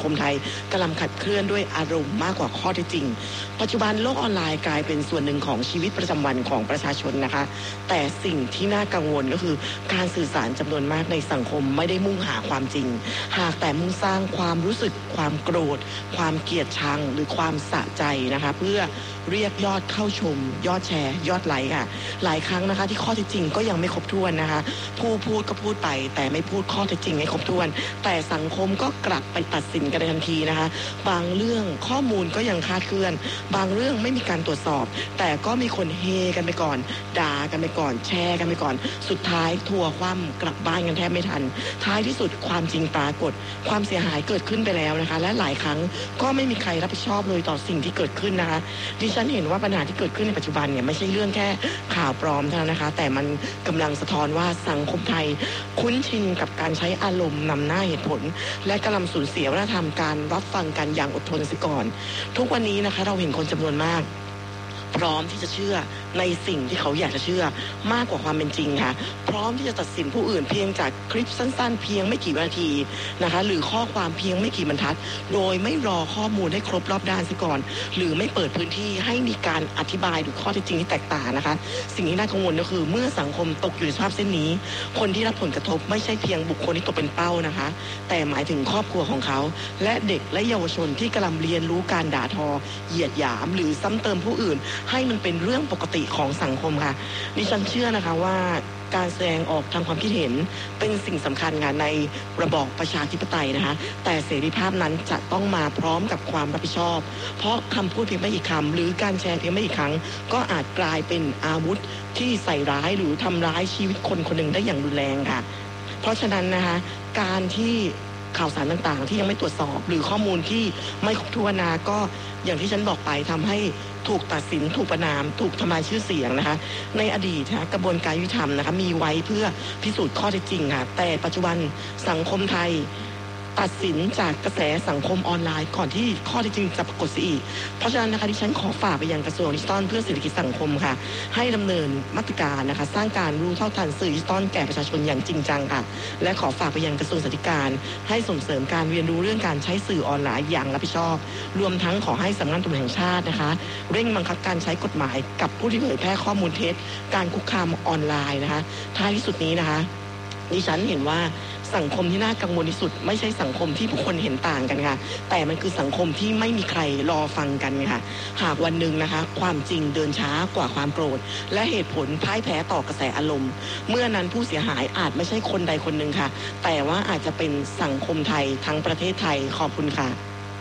คมไทยกำลังขับเคลื่อนด้วยอารมณ์มากกว่าข้อเท็จจริงปัจจุบันโลกออนไลน์กลายเป็นส่วนหนึ่งของชีวิตประจำวันของประชาชนนะคะแต่สิ่งที่น่ากังวลก็คือการสื่อสารจำนวนมากในสังคมไม่ได้มุ่งหาความจริงหากแต่มุ่งสร้างความรู้สึกความโกรธความเกลียดชังหรือความสะใจนะคะเพื่อเรียกยอดเข้าชมยอดแชร์ยอดไลค์ค่ะหลายครั้งนะคะที่ข้อเท็จจริงก็ยังไม่ครบถ้วนนะคะผู้พูดก็พูดไปแต่ไม่พูดข้อเท็จจริงให้ครบถ้วนแต่สังคมก็กลับไปตัดสินกันในทันทีนะคะบางเรื่องข้อมูลก็ยังคลาดเคลื่อนบางเรื่องไม่มีการตรวจสอบแต่ก็มีคนเฮกันไปก่อนด่ากันไปก่อนแชร์กันไปก่อนสุดท้ายทัวร์คว่ำกลับบ้านกันแทบไม่ทันท้ายที่สุดความจริงปรากฏความเสียหายเกิดขึ้นไปแล้วนะคะและหลายครั้งก็ไม่มีใครรับผิดชอบเลยต่อสิ่งที่เกิดขึ้นนะคะดิฉันเห็นว่าปัญหาที่เกิดขึ้นในปัจจุบันเนี่ยไม่ใช่เรื่องแค่ข่าวปลอมเท่านั้นนะคะแต่มันกำลังสะท้อนว่าสังคมไทยคุ้นชินกับการใช้อารมณ์นำหน้าเหตุผลและกำลังสูญเสียวัฒนธรรมการรับฟังกันอย่างอดทนเสียก่อนทุกวันนี้นะคะเราเห็นคนจำนวนมากพร้อมที่จะเชื่อในสิ่งที่เขาอยากจะเชื่อมากกว่าความเป็นจริงค่ะพร้อมที่จะตัดสินผู้อื่นเพียงจากคลิปสั้นๆเพียงไม่กี่นาทีนะคะหรือข้อความเพียงไม่กี่บรรทัดโดยไม่รอข้อมูลให้ครบรอบด้านซะก่อนหรือไม่เปิดพื้นที่ให้มีการอธิบายหรือข้อเท็จจริงที่แตกต่างนะคะสิ่งที่น่ากังวลก็คือเมื่อสังคมตกอยู่ในสภาพเช่นนี้คนที่รับผลกระทบไม่ใช่เพียงบุคคลที่ตกเป็นเป้านะคะแต่หมายถึงครอบครัวของเขาและเด็กและเยาวชนที่กำลังเรียนรู้การด่าทอเหยียดหยามหรือซ้ำเติมผู้อื่นให้มันเป็นเรื่องปกติของสังคมค่ะดิฉันเชื่อนะคะว่าการแสดงออกทางความคิดเห็นเป็นสิ่งสำคัญค่ะในระบอบประชาธิปไตยนะคะแต่เสรีภาพนั้นจะต้องมาพร้อมกับความรับผิดชอบเพราะคำพูดเพียงไม่กี่คำหรือการแชร์เพียงไม่กี่ครั้งก็อาจกลายเป็นอาวุธที่ใส่ร้ายหรือทำร้ายชีวิตคนคนหนึ่งได้อย่างรุนแรงค่ะเพราะฉะนั้นนะคะการที่ข่าวสารต่างๆที่ยังไม่ตรวจสอบหรือข้อมูลที่ไม่ครบถ้วนนะก็อย่างที่ฉันบอกไปทำให้ถูกตัดสินถูกประณามถูกทำลายชื่อเสียงนะคะในอดีตนะกระบวนการยุติธรรมนะคะมีไว้เพื่อพิสูจน์ข้อเท็จจริงค่ะแต่ปัจจุบันสังคมไทยตัดสินจากกระแสสังคมออนไลน์ก่อนที่ข้อเท็จจริงจะปรากฏอีกเพราะฉะนั้นนะคะที่ฉันขอฝากไปยังกระทรวงดิจิทัลเพื่อเศรษฐกิจสังคมค่ะให้ดำเนินมาตรการนะคะสร้างการรู้เท่าทันสื่อดิจิทัลแก่ประชาชนอย่างจริงจังค่ะและขอฝากไปยังกระทรวงศึกษาธิการให้ส่งเสริมการเรียนรู้เรื่องการใช้สื่อออนไลน์อย่างรับผิดชอบรวมทั้งขอให้สำนักงานตำรวจแห่งชาตินะคะเร่งบังคับการใช้กฎหมายกับผู้ที่เผยแพร่ข้อมูลเท็จการคุกคามออนไลน์นะคะท้ายที่สุดนี้นะคะดิฉันเห็นว่าสังคมที่น่ากังวลที่สุดไม่ใช่สังคมที่ผู้คนเห็นต่างกันค่ะแต่มันคือสังคมที่ไม่มีใครรอฟังกันค่ะหากวันหนึ่งนะคะความจริงเดินช้ากว่าความโกรธและเหตุผลพ่ายแพ้ต่อกระแสอารมณ์เมื่อนั้นผู้เสียหายอาจไม่ใช่คนใดคนหนึ่งค่ะแต่ว่าอาจจะเป็นสังคมไทยทั้งประเทศไทยขอบคุณค่ะ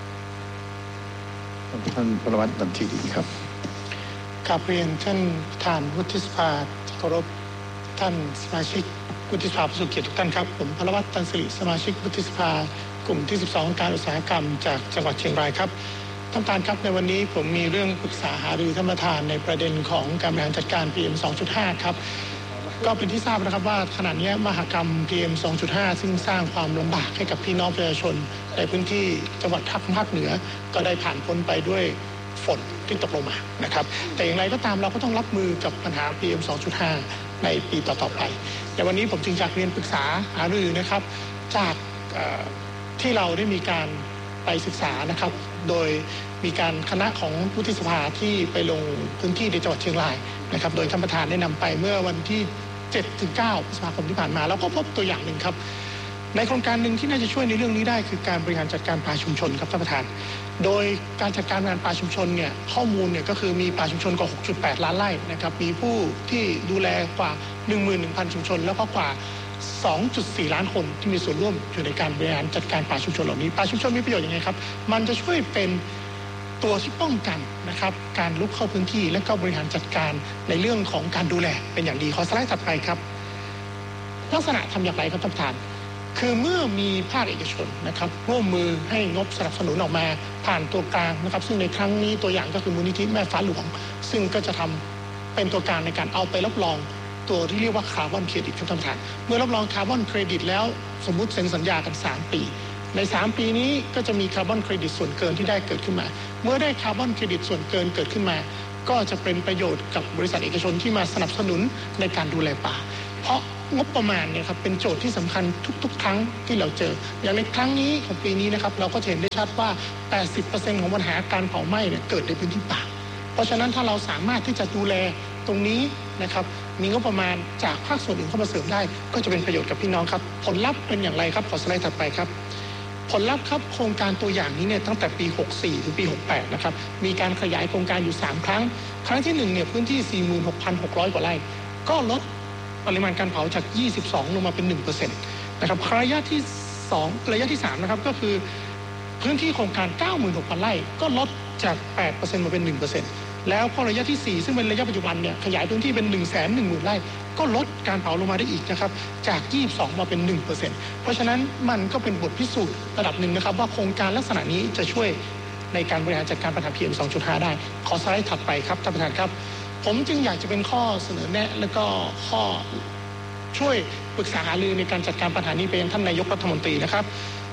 ท่านปรวัตร ตันทีดีครับกราบเรียนท่านประธานวุฒิสภาที่เคารพท่านสมาชิกวุฒิสภาผู้ทรงเกียรติทุกท่านครับผมปรวัตร ตันสิริสมาชิกวุฒิสภากลุ่มที่12การอุตสาหกรรมจากจังหวัดเชียงรายครับท่านประธานครับในวันนี้ผมมีเรื่องปรึกษาหารือท่านประธานในประเด็นของการบริหารจัดการ PM 2.5 ครับก็เป็นที่ทราบนะครับว่าขณะนี้มหกรรม PM 2.5 ซึ่งสร้างความลำบากให้กับพี่น้องประชาชนในพื้นที่จังหวัดภาคเหนือก็ได้ผ่านพ้นไปด้วยฝนที่ตกลงมานะครับแต่อย่างไรก็ตามเราก็ต้องรับมือกับปัญหา PM 2.5 ในปีต่อๆไปในวันนี้ผมจึงอยากเรียนปรึกษาหารือนะครับจากที่เราได้มีการไปศึกษานะครับโดยมีการคณะของวุฒิสภาที่ไปลงพื้นที่ในจังหวัดเชียงรายนะครับโดยท่านประธานได้นำไปเมื่อวันที่7-9 พฤษภาคมที่ผ่านมาแล้วก็พบตัวอย่างหนึ่งครับในโครงการหนึ่งที่น่าจะช่วยในเรื่องนี้ได้คือการบริหารจัดการป่าชุมชนครับท่านประธานโดยการจัดการงานป่าชุมชนเนี่ยข้อมูลเนี่ยก็คือมีป่าชุมชนกว่า 6.8 ล้านไร่นะครับมีผู้ที่ดูแลกว่า 11,000 ชุมชนแล้วก็กว่า 2.4 ล้านคนที่มีส่วนร่วมอยู่ในการบริหารจัดการป่าชุมชนเหล่านี้ป่าชุมชนมีประโยชน์ยังไงครับมันจะช่วยเป็นตัวที่ป้องกันนะครับการลุกเข้าพื้นที่และก็บริหารจัดการในเรื่องของการดูแลเป็นอย่างดีขอสไลด์ถัดไปครับลักษณะทำอย่างไรครับท่านประธานคือเมื่อมีภาคเอกชนนะครับร่วมมือให้งบสนับสนุนออกมาผ่านตัวกลางนะครับซึ่งในครั้งนี้ตัวอย่างก็คือมูลนิธิแม่ฟ้าหลวงซึ่งก็จะทำเป็นตัวกลางในการเอาไปรับรองตัวที่เรียกว่าคาร์บอนเครดิตครับท่านประธานเมื่อรับรองคาร์บอนเครดิตแล้วสมมุติเซ็นสัญญากัน3 ปีใน3 ปีนี้ก็จะมีคาร์บอนเครดิตส่วนเกินที่ได้เกิดขึ้นมาเมื่อได้คาร์บอนเครดิตส่วนเกินเกิดขึ้นมาก็จะเป็นประโยชน์กับบริษัทเอกชนที่มาสนับสนุนในการดูแลป่าเพราะงบประมาณเนี่ยครับเป็นโจทย์ที่สำคัญทุกๆครั้งที่เราเจออย่างในครั้งนี้ของปีนี้นะครับเราก็เห็นได้ชัดว่า 80% ของปัญหาการเผาไหม้เนี่ยเกิดในพื้นที่ป่าเพราะฉะนั้นถ้าเราสามารถที่จะดูแลตรงนี้นะครับมีงบประมาณจากภาคส่วนอื่นเข้ามาเสริมได้ก็จะเป็นประโยชน์กับพี่น้องครับผลลัพธ์เป็นอย่างไรครับขอสไลด์ถัดไปครับผลลัพธ์ครับโครงการตัวอย่างนี้เนี่ยตั้งแต่ปี 64 ถึงปี 68 นะครับมีการขยายโครงการอยู่ 3 ครั้งครั้งที่1เนี่ยพื้นที่ 46,600 กว่าไร่ก็ลดปริมาณการเผาจาก 22 ลงมาเป็น 1% นะครับระยะที่3นะครับก็คือพื้นที่โครงการ 96,000 ไร่ก็ลดจาก 8% มาเป็น 1%แล้วพอระยะที่4ซึ่งเป็นระยะปัจจุบันเนี่ยขยายพื้นที่เป็น 110,000 ไร่ก็ลดการเผาลงมาได้อีกนะครับจาก22มาเป็น 1% เพราะฉะนั้นมันก็เป็นบทพิสูจน์ระดับหนึ่งนะครับว่าโครงการลักษณะนี้จะช่วยในการบริหารจัดการปัญหา PM 2.5 ได้ขอสไลด์ถัดไปครับท่านประธานครับผมจึงอยากจะเป็นข้อเสนอแนะและก็ข้อช่วยปรึกษาหารือในการจัดการปัญหานี้ไปยังท่านนายกรัฐมนตรีนะครับ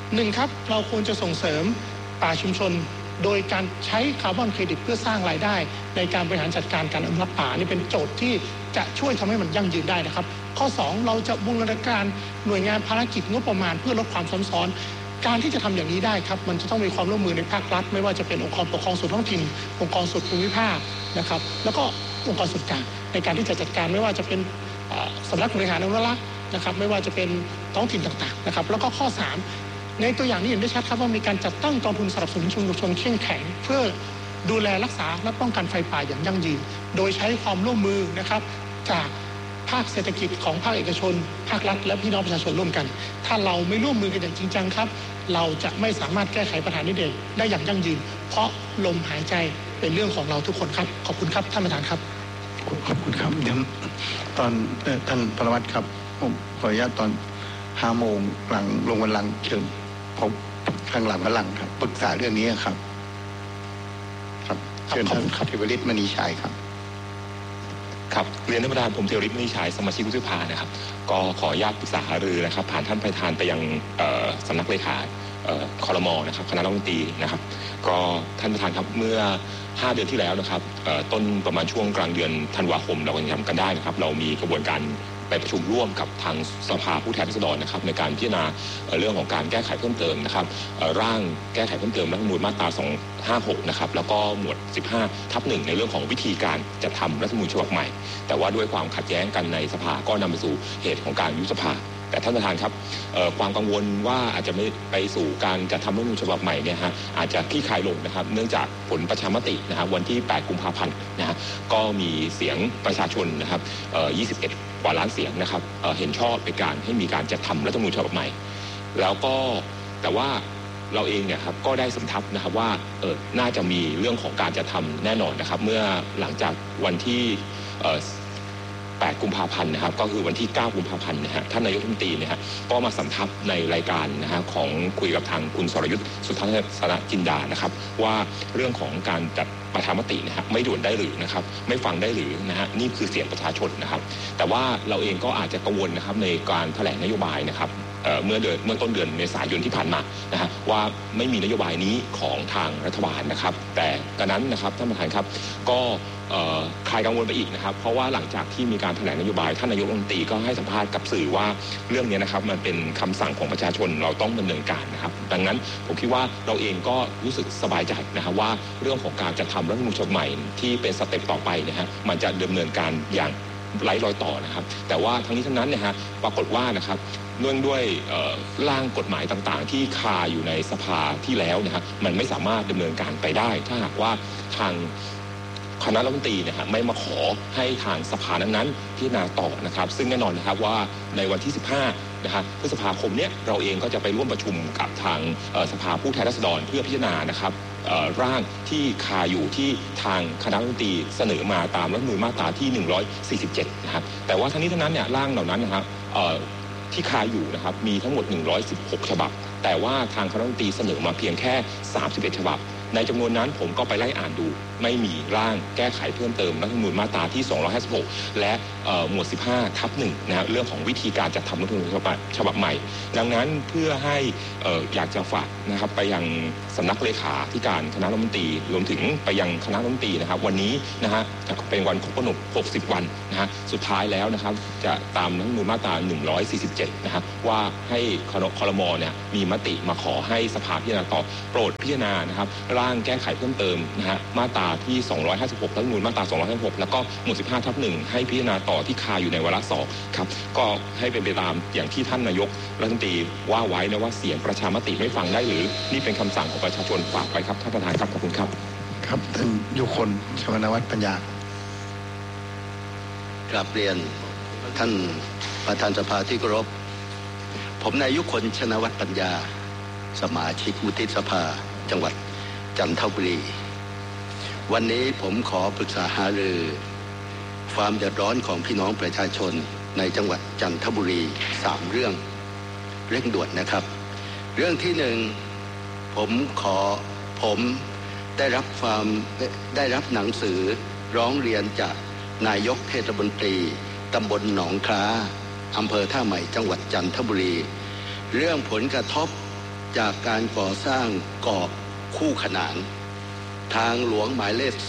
1ครับเราควรจะส่งเสริมป่าชุมชนโดยการใช้คาร์บอนเครดิตเพื่อสร้างรายได้ในการบริหารจัดการการอนุรักษ์ป่านี่เป็นโจทย์ที่จะช่วยทำให้มันยั่งยืนได้นะครับข้อ2เราจะบูรณาการหน่วยงานภารกิจงบประมาณเพื่อลดความซ้ำซ้อนการที่จะทำอย่างนี้ได้ครับมันจะต้องมีความร่วมมือในภาครัฐไม่ว่าจะเป็นองค์กรปกครองส่วนท้องถิ่นองค์กรส่วนภูมิภาคนะครับแล้วก็องค์กรส่วนกลางในการที่จะจัดการไม่ว่าจะเป็นสำนักบริหารอนุรักษ์นะครับไม่ว่าจะเป็นท้องถิ่นต่างๆนะครับแล้วก็ข้อ3ในตัวอย่างนี้เห็นได้ชัดครับว่ามีการจัดตั้งกองทุนสนับสนุนชุมชนเข้มแข็งเพื่อดูแลรักษาและป้องกันไฟป่าอย่างยั่งยืนโดยใช้ความร่วมมือนะครับจากภาคเศรษฐกิจของภาคเอกชนภาครัฐและพี่น้องประชาชนร่วมกันถ้าเราไม่ร่วมมือกันอย่างจริงจังครับเราจะไม่สามารถแก้ไขปัญหานี้ได้อย่างยั่งยืนเพราะลมหายใจเป็นเรื่องของเราทุกคนครับขอบคุณครับท่านประธานครับขอบคุณครับเดี๋ยวตอนท่านปรวัตรครับผมขออนุญาตตอน5 โมงหลังลงวันหลังเชิญพบข้างหลังวันหลังครับปรึกษาเรื่องนี้ครับครับเชิญท่านเทวฤทธิ์มณีชัยครับครับเรียนท่านประธานผมเทวฤทธิ์มณีชัยสมาชิกวุฒิสภานะครับก็ขออนุญาตปรึกษาหารือนะครับผ่านท่านประธานไปยังสำนักเลขาครม.นะครับคณะรัฐมนตรีนะครับก็ท่านประธานครับเมื่อ5 เดือนที่แล้วนะครับต้นประมาณช่วงกลางเดือนธันวาคมเรายังจำกันได้นะครับเรามีกระบวนการไปประชุมร่วมกับทางสภาผู้แทนราษฎรนะครับในการพิจารณาเรื่องของการแก้ไขเพิ่มเติมนะครับร่างแก้ไขเพิ่มเติมรัฐธรรมนูญมาตรา256นะครับแล้วก็หมวด 15/1 ในเรื่องของวิธีการจัดทำรัฐธรรมนูญฉบับใหม่แต่ว่าด้วยความขัดแย้งกันในสภาก็นำไปสู่เหตุของการยุบสภาแต่ท่านประธานครับความกังวลว่าอาจจะไม่ไปสู่การจัดทำรัฐธรรมนูญฉบับใหม่เนี่ยฮะอาจจะคลี่คลายลงนะครับเนื่องจากผลประชามตินะครับวันที่8 กุมภาพันธ์นะฮะก็มีเสียงประชาชนนะครับ21 กว่าล้านเสียงนะครับเห็นชอบในการให้มีการจัดทำรัฐธรรมนูญฉบับใหม่แล้วก็แต่ว่าเราเองเนี่ยครับก็ได้สำทับนะครับว่าน่าจะมีเรื่องของการจัดทำแน่นอนนะครับเมื่อหลังจากวันที่8 กุมภาพันธ์นะครับก็คือวันที่9 กุมภาพันธ์นะฮะท่านนายกรัฐมนตรีเนี่ยฮะก็มาสำทับในรายการนะฮะของคุยกับทางคุณสรยุทธสุทัศนจินดานะครับว่าเรื่องของการจัดประชามตินะฮะไม่ด่วนได้หรือนะครับไม่ฟังได้หรือนะฮะนี่คือเสียงประชาชนนะครับแต่ว่าเราเองก็อาจจะกังวลนะครับในการแถลงนโยบายนะครับเมื่อต้นเดือนเมษายนที่ผ่านมานะฮะว่าไม่มีนโยบายนี้ของทางรัฐบาลนะครับแต่กระนั้นนะครับท่านประธานครับก็คลายกังวลไปอีกนะครับเพราะว่าหลังจากที่มีการแถลงนโยบายท่านนายกรัฐมนตรีก็ให้สัมภาษณ์กับสื่อว่าเรื่องนี้นะครับมันเป็นคำสั่งของประชาชนเราต้องดำเนินการนะครับดังนั้นผมคิดว่าเราเองก็รู้สึกสบายใจนะครับว่าเรื่องของการจัดทำรัฐธรรมนูญฉบับใหม่ที่เป็นสเต็ปต่อไปนะฮะมันจะดำเนินการอย่างไร้รอยต่อนะครับแต่ว่าทั้งนี้ทั้งนั้นเนี่ยฮะปรากฏว่านะครับเนื่องด้วยร่างกฎหมายต่างๆที่คาอยู่ในสภาที่แล้วนะฮะมันไม่สามารถดำเนินการไปได้ถ้าหากว่าทางคณะรัฐมนตรีนะฮะไม่มาขอให้ทางสภานั้นๆพิจารณาต่อนะครับซึ่งแน่นอนนะครับว่าในวันที่15นะฮะพฤษภาคมเนี้ยเราเองก็จะไปร่วมประชุมกับทางสภาผู้แทนราษฎรเพื่อพิจารณานะครับร่างที่คาอยู่ที่ทางคณะรัฐมนตรีเสนอมาตามรัฐธรรมนูญมาตราที่147นะครับแต่ว่าทั้งนี้ทั้งนั้นเนี่ยร่างเหล่านั้นนะครับที่คาอยู่นะครับมีทั้งหมด116 ฉบับแต่ว่าทางคณะรัฐมนตรีเสนอมาเพียงแค่31 ฉบับในจำนวนนั้นผมก็ไปไล่อ่านดูไม่มีร่างแก้ไขเพิ่มเติมรัฐธรรมนูญมาตราที่256และหมวด 15/1 นะเรื่องของวิธีการจัดทำรัฐธรรมนูญฉบับใหม่ดังนั้นเพื่อให้อยากจะฝากนะครับไปยังสำนักเลขาธิการคณะรัฐมนตรีรวมถึงไปยังคณะรัฐมนตรีนะครับวันนี้นะฮะจะเป็นวันครบกำหนด60 วันนะฮะสุดท้ายแล้วนะครับจะตามรัฐธรรมนูญมาตรา147นะครับว่าให้ครม.เนี่ยมีมติมาขอให้สภาพิจารณาต่อโปรดพิจารณานะครับร่างแก้ไขเพิ่มเติมนะฮะมาตราที่256รัฐธรรมนูญมาตรา256แล้วก็หมวด 15/1 ให้พิจารณาต่อที่คาอยู่ในวาระ2ครับก็ให้เป็นไปตามอย่างที่ท่านนายกรัฐมนตรีว่าไว้นะว่าเสียงประชามติไม่ฟังได้หรือนี่เป็นคำสั่งของประชาชนฝากไปครับท่านประธานครับขอบคุณครับครับท่านยุคนชวนวัฒน์ปัญญากราบเรียนท่านประธานสภาที่เคารพผมนายยุคนชนวัฒน์ปัญญาสมาชิกวุฒิสภาจังหวัดจันทบุรีวันนี้ผมขอปรึกษาหารือความเดือดร้อนของพี่น้องประชาชนในจังหวัดจันทบุรี3เรื่องเร่งด่วนนะครับเรื่องที่1ผมได้รับหนังสือร้องเรียนจากนายกเทศมนตรีตำบลหนองคล้าอำเภอท่าใหม่จังหวัดจันทบุรีเรื่องผลกระทบจากการก่อสร้างเกาะคู่ขนานทางหลวงหมายเลข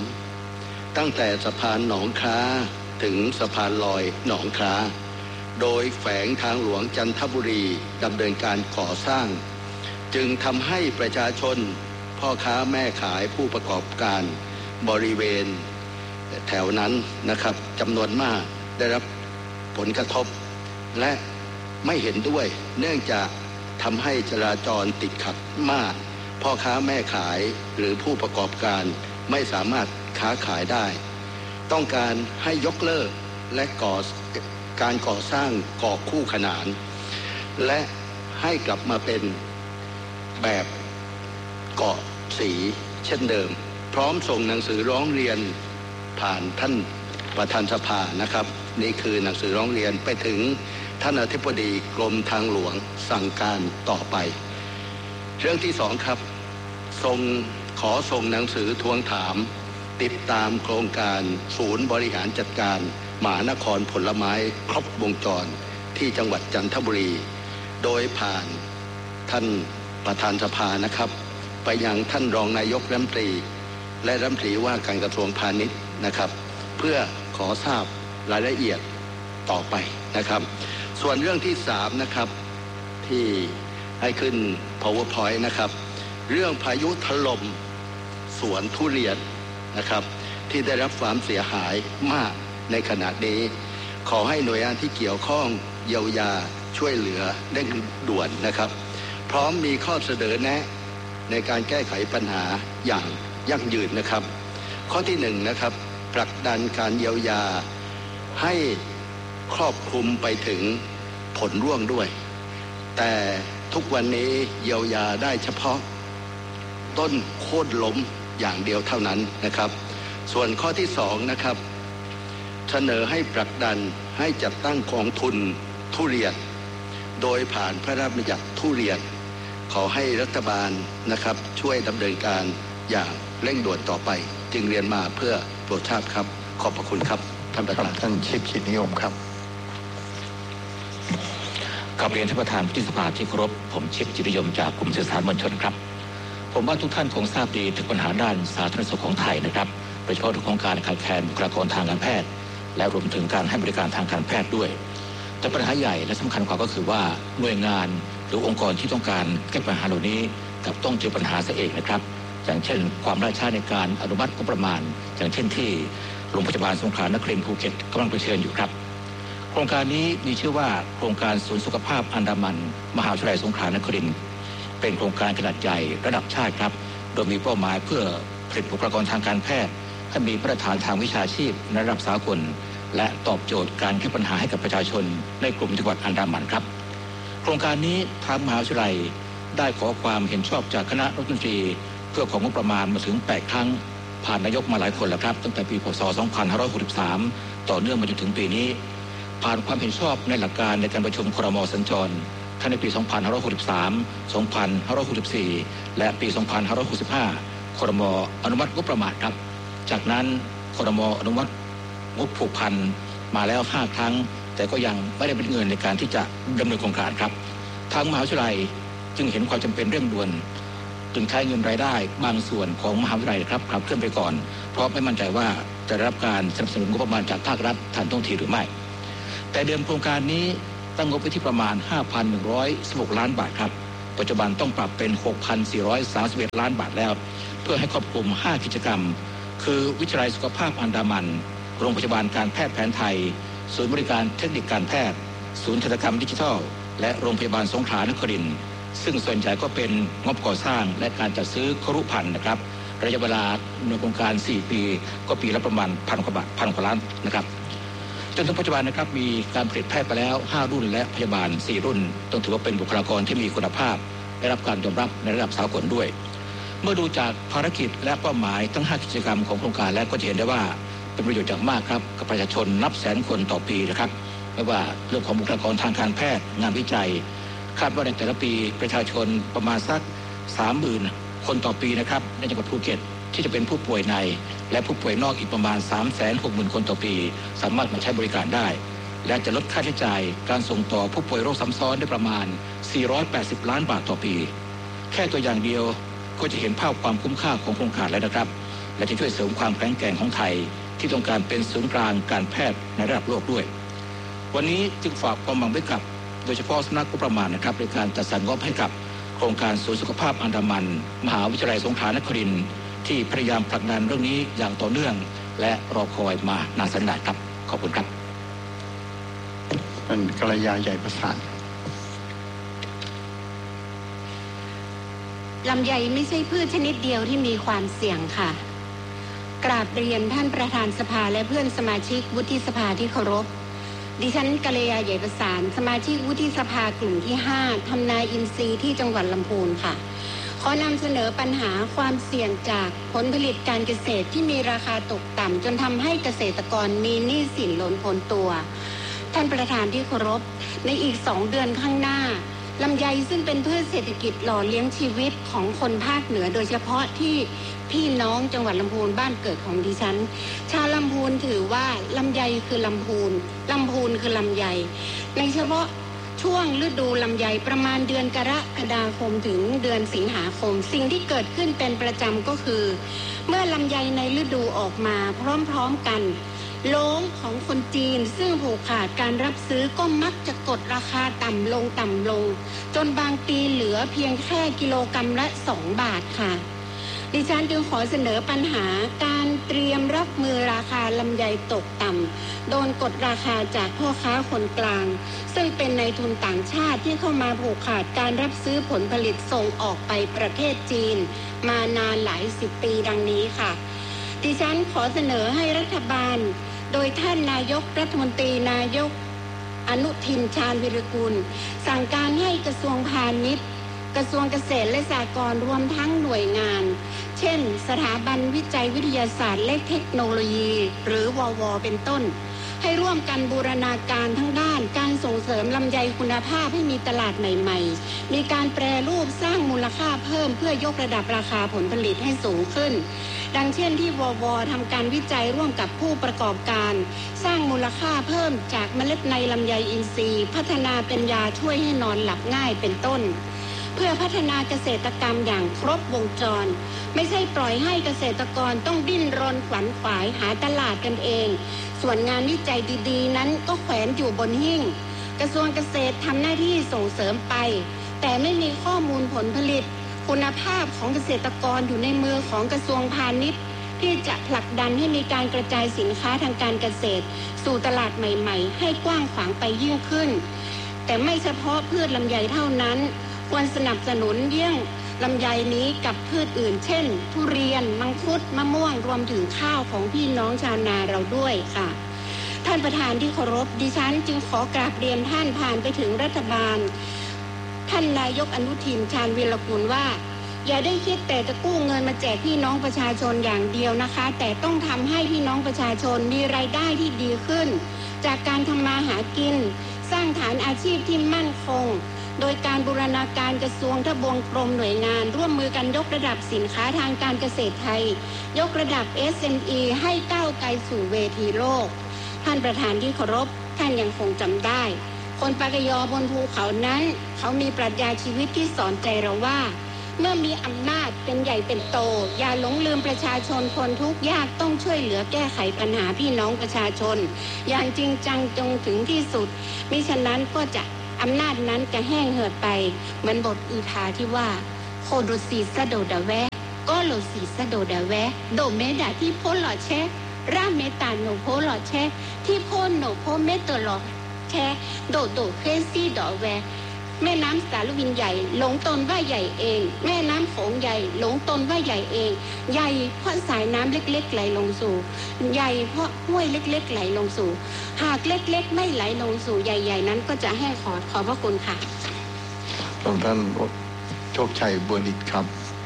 3ตั้งแต่สะพานหนองคล้าถึงสะพานลอยหนองคล้าโดยแฝงทางหลวงจันทบุรีดำเนินการก่อสร้างจึงทำให้ประชาชนพ่อค้าแม่ขายผู้ประกอบการบริเวณแถวนั้นนะครับจำนวนมากได้รับผลกระทบและไม่เห็นด้วยเนื่องจากทำให้จราจรติดขัดมากพ่อค้าแม่ขายหรือผู้ประกอบการไม่สามารถค้าขายได้ต้องการให้ยกเลิกและการก่อสร้างเกาะคู่ขนานและให้กลับมาเป็นแบบเกาะสีเช่นเดิมพร้อมส่งหนังสือร้องเรียนผ่านท่านประธานสภานะครับนี่คือหนังสือร้องเรียนไปถึงท่านอธิบดีกรมทางหลวงสั่งการต่อไปเรื่องที่2ครับขอส่งหนังสือทวงถามติดตามโครงการศูนย์บริหารจัดการมหานครผลไม้ครบวงจรที่จังหวัดจันทบุรีโดยผ่านท่านประธานสภานะครับไปยังท่านรองนายกรัฐมนตรีและรัฐมนตรีว่าการกระทรวงพาณิชย์นะครับเพื่อขอทราบรายละเอียดต่อไปนะครับส่วนเรื่องที่3นะครับที่ให้ขึ้น PowerPoint นะครับเรื่องพายุถล่มสวนทุเรียนนะครับที่ได้รับความเสียหายมากในขณะนี้ขอให้หน่วยงานที่เกี่ยวข้องเยียวยาช่วยเหลือเร่งด่วนนะครับพร้อมมีข้อเสนอแนะในการแก้ไขปัญหาอย่างยั่งยืนนะครับข้อที่1นะครับผลักดันการเยียวยาให้ครอบคลุมไปถึงผลร่วงด้วยแต่ทุกวันนี้เยียวยาได้เฉพาะต้นโค่นล้มอย่างเดียวเท่านั้นนะครับส่วนข้อที่2นะครับเสนอให้ผลักดันให้จัดตั้งกองทุนทุเรียนโดยผ่านพระราชบัญญัติทุเรียนขอให้รัฐบาลนะครับช่วยดำเนินการอย่างเร่งด่วนต่อไปจึงเรียนมาเพื่อโปรดทราบครับขอบพระคุณครับท่านประธานท่านชิดนิยมครับกราบเรียนท่านประธานวุฒิสภาที่เคารพผมชิดจิตนิยมจากกลุ่มสื่อสารมวลชนครับผมว่าทุกท่านคงทราบดีถึงปัญหาด้านสาธารณสุขของไทยนะครับโดยเฉพาะเรื่องของการขาดแคลนบุคลากรทางการแพทย์และรวมถึงการให้บริการทางการแพทย์ด้วยแต่ปัญหาใหญ่และสำคัญกว่าก็คือว่าหน่วยงานหรือองค์กรที่ต้องการแก้ปัญหาเหล่านี้กับต้องเจอปัญหาซะเองนะครับอย่างเช่นความล่าช้าในการอนุมัติงบประมาณอย่างเช่นที่โรงพยาบาลสงขลานครินทร์ภูเก็ตกำลังเผชิญอยู่ครับโครงการนี้มีชื่อว่าโครงการศูนย์สุขภาพอันดามันมหาวิทยาลัยสงขลานครินทร์เป็นโครงการขนาดใหญ่ระดับชาติครับโดยมีเป้าหมายเพื่อผลิตบุคลากรทางการแพทย์ให้มีมาตรฐานทางวิชาชีพในระดับสากลและตอบโจทย์การแก้ปัญหาให้กับประชาชนในกลุ่มจังหวัดอันดามันครับโครงการนี้ทางมหาวิทยาลัยได้ขอความเห็นชอบจากคณะรัฐมนตรีเพื่อของงบประมาณมาถึง8ครั้งผ่านนายกมาหลายคนแล้วครับตั้งแต่ปีพ.ศ. 2563ต่อเนื่องมาจนถึงปีนี้ผ่านความเห็นชอบในหลักการในการประชุมครม.สัญจรทั้งในปี 2563 2564 และปี 2565 ครม.อนุมัติงบประมาณครับจากนั้นครม.อนุมัติงบผูกพันมาแล้ว5 ครั้งแต่ก็ยังไม่ได้เป็นเงินในการที่จะดำเนินโครงการครับทางมหาวิทยาลัยจึงเห็นความจำเป็นเร่งด่วนจึงใช้เงินรายได้บางส่วนของมหาวิทยาลัยครับขับเคลื่อนไปก่อนเพราะไม่มั่นใจว่าจะได้รับการสนับสนุนงบประมาณจากภาครัฐทันท่วงทีหรือไม่แต่เดิมโครงการนี้ตั้งงบไว้ที่ประมาณ 5,116 ล้านบาทครับปัจจุบันต้องปรับเป็น 6,431 ล้านบาทแล้วเพื่อให้ครอบคลุม5 กิจกรรมคือวิทยาลัยสุขภาพอันดามันโรงพยาบาลการแพทย์แผนไทยศูนย์บริการเทคนิคการแพทย์ศูนย์ทันตกรรมดิจิทัลและโรงพยาบาลสงขลานครินทร์ซึ่งส่วนใหญ่ก็เป็นงบก่อสร้างและการจัดซื้อครุภัณฑ์นะครับระยะเวลาในโครงการ4 ปีก็ปีละประมาณ1,000 กว่าบาท1,000 กว่าล้านนะครับจนถึงปัจจุบันนะครับมีการผลิตแพทย์ไปแล้ว5 รุ่นและพยาบาล4 รุ่นต้องถือว่าเป็นบุคลากรที่มีคุณภาพได้รับการยอมรับในระดับสากลด้วยเมื่อดูจากภารกิจและเป้าหมายทั้ง5 กิจกรรมของโครงการแล้วก็จะเห็นได้ว่าเป็นประโยชน์อย่างมากครับกับประชาชนนับแสนคนต่อปีนะครับไม่ว่าเรื่องของบุคลากรทางการแพทย์งานวิจัยคาดว่าในแต่ละปีประชาชนประมาณสัก 30,000 คนต่อปีนะครับในจังหวัดภูเก็ตที่จะเป็นผู้ป่วยในและผู้ป่วยนอกอีกประมาณ 360,000 คนต่อปีสามารถมาใช้บริการได้และจะลดค่าใช้จ่ายการส่งต่อผู้ป่วยโรคซ้ำซ้อนได้ประมาณ480 ล้านบาทต่อปีแค่ตัวอย่างเดียวก็จะเห็นภาพความคุ้มค่าของโครงการแล้วนะครับและจะช่วยเสริมความแข็งแกร่งของไทยที่ต้องการเป็นศูนย์กลางการแพทย์ในระดับโลกด้วยวันนี้จึงฝากความหวังไว้กับโดยเฉพาะสำนักงบประมาณนะครับในการจัดสรรงบให้กับโครงการศูนย์สุขภาพอันดามันมหาวิทยาลัยสงขลานครินทร์ที่พยายามผลักดันเรื่องนี้อย่างต่อเนื่องและรอคอยมานานแสนนานครับขอบคุณครับเป็นกัลยาใหญ่ประสานลำไยไม่ใช่พืชชนิดเดียวที่มีความเสี่ยงค่ะกราบเรียนท่านประธานสภาและเพื่อนสมาชิกวุฒิสภาที่เคารพดิฉันกัลยาใหญ่ประสานสมาชิกวุฒิสภากลุ่มที่5ทำนาอินทรีย์ที่จังหวัดลำพูนค่ะขอนำเสนอปัญหาความเสี่ยงจากผลผลิตการเกษตรที่มีราคาตกต่ำจนทำให้เกษตรกรมีหนี้สินล้นพ้นตัวท่านประธานที่เคารพในอีก2 เดือนข้างหน้าลำไยซึ่งเป็นพืชเศรษฐกิจหล่อเลี้ยงชีวิตของคนภาคเหนือโดยเฉพาะที่พี่น้องจังหวัดลำพูนบ้านเกิดของดิฉันชาวลำพูนถือว่าลำไยคือลำพูนลำพูนคือลำไยในเฉพาะช่วงฤดูลำไยประมาณเดือนกรกฎาคมถึงเดือนสิงหาคมสิ่งที่เกิดขึ้นเป็นประจำก็คือเมื่อลำไยในฤดูออกมาพร้อมๆกันโล้งของคนจีนซึ่งผูกขาดการรับซื้อก็มักจะกดราคาต่ำลงจนบางปีเหลือเพียงแค่กิโลกรัมละ2 บาทค่ะดิฉันจึงขอเสนอปัญหาการเตรียมรับมือราคาลำไยตกต่ำโดนกดราคาจากพ่อค้าคนกลางซึ่งเป็นนายทุนต่างชาติที่เข้ามาผูกขาดการรับซื้อผลผลิตส่งออกไปประเทศจีนมานานหลาย10 ปีดังนี้ค่ะดิฉันขอเสนอให้รัฐบาลโดยท่านนายกรัฐมนตรีนายกอนุทินชาญวิรากูลสั่งการให้กระทรวงพาณิชย์กระทรวงเกษตรและสหกรณ์รวมทั้งหน่วยงานเช่นสถาบันวิจัยวิทยาศาสตร์และเทคโนโลยีหรือวว.เป็นต้นให้ร่วมกันบูรณาการทั้งด้านการส่งเสริมลำไยคุณภาพให้มีตลาดใหม่ๆมีการแปรรูปสร้างมูลค่าเพิ่มเพื่อยกระดับราคาผลผลิตให้สูงขึ้นดังเช่นที่วว.ทำการวิจัยร่วมกับผู้ประกอบการสร้างมูลค่าเพิ่มจากเมล็ดในลำไยอินทรีย์พัฒนาเป็นยาช่วยให้นอนหลับง่ายเป็นต้นเพื่อพัฒนาเกษตรกรรมอย่างครบวงจรไม่ใช่ปล่อยให้เกษตรกรต้องดิ้นรนขวนขวายหาตลาดกันเองส่วนงานวิจัยดีๆนั้นก็แขวนอยู่บนหิ้งกระทรวงเกษตรทำหน้าที่ส่งเสริมไปแต่ไม่มีข้อมูลผลผลิตคุณภาพของเกษตรกรอยู่ในมือของกระทรวงพาณิชย์ที่จะผลักดันให้มีการกระจายสินค้าทางการเกษตรสู่ตลาดใหม่ๆให้กว้างขวางไปยิ่งขึ้นแต่ไม่เฉพาะพืชลำไยเท่านั้นควรสนับสนุนเยี่ยงลำไยนี้กับพืชอื่นเช่นทุเรียนมังคุดมะม่วงรวมถึงข้าวของพี่น้องชาวนาเราด้วยค่ะท่านประธานที่เคารพดิฉันจึงขอกราบเรียนท่านผ่านไปถึงรัฐบาลท่านนายกอนุทินชาญวีรกูลว่าอย่าได้คิดแต่จะกู้เงินมาแจกพี่น้องประชาชนอย่างเดียวนะคะแต่ต้องทำให้พี่น้องประชาชนมีรายได้ที่ดีขึ้นจากการทำมาหากินสร้างฐานอาชีพที่มั่นคงโดยการบูรณาการกระทรวงทบวงกรมหน่วยงานร่วมมือกันยกระดับสินค้าทางการเกษตรไทยยกระดับ SME ให้ก้าวไกลสู่เวทีโลกท่านประธานที่เคารพท่านยังคงจำได้คนปากยอบนภูเขานั้นเขามีปรัชญาชีวิตที่สอนใจเราว่าเมื่อมีอำนาจเป็นใหญ่เป็นโตอย่าหลงลืมประชาชนคนทุกข์ยากต้องช่วยเหลือแก้ไขปัญหาพี่น้องประชาชนอย่างจริงจังจงถึงที่สุดมิฉะนั้นก็จะอำนาจนั้นจะแห้งเหือดไปเหมือนบทอือทาที่ว่าโคดุสีสะโดดาแวะก็โลสีสะโดดาแวะโดเมดาที่พ้นหล่อแช่ร่าเมตาโนโพหล่อแช่ที่พ้นโนโพเมตตัวหล่อแช่โดเคซี่ดอแวแม่น้ำสารวินใหญ่หลงตนว่าใหญ่เองแม่น้ำโขงใหญ่หลงตนว่าใหญ่เองใหญ่เพราะสายน้ำเล็กๆไหลลงสู่ใหญ่เพราะห้วยเล็กๆไหลลงสู่หากเล็กๆไม่ไหลลงสู่ใหญ่ๆนั้นก็จะแห้งขอดขอบพระคุณค่ะท่านโชคชัยบัวนิชครับ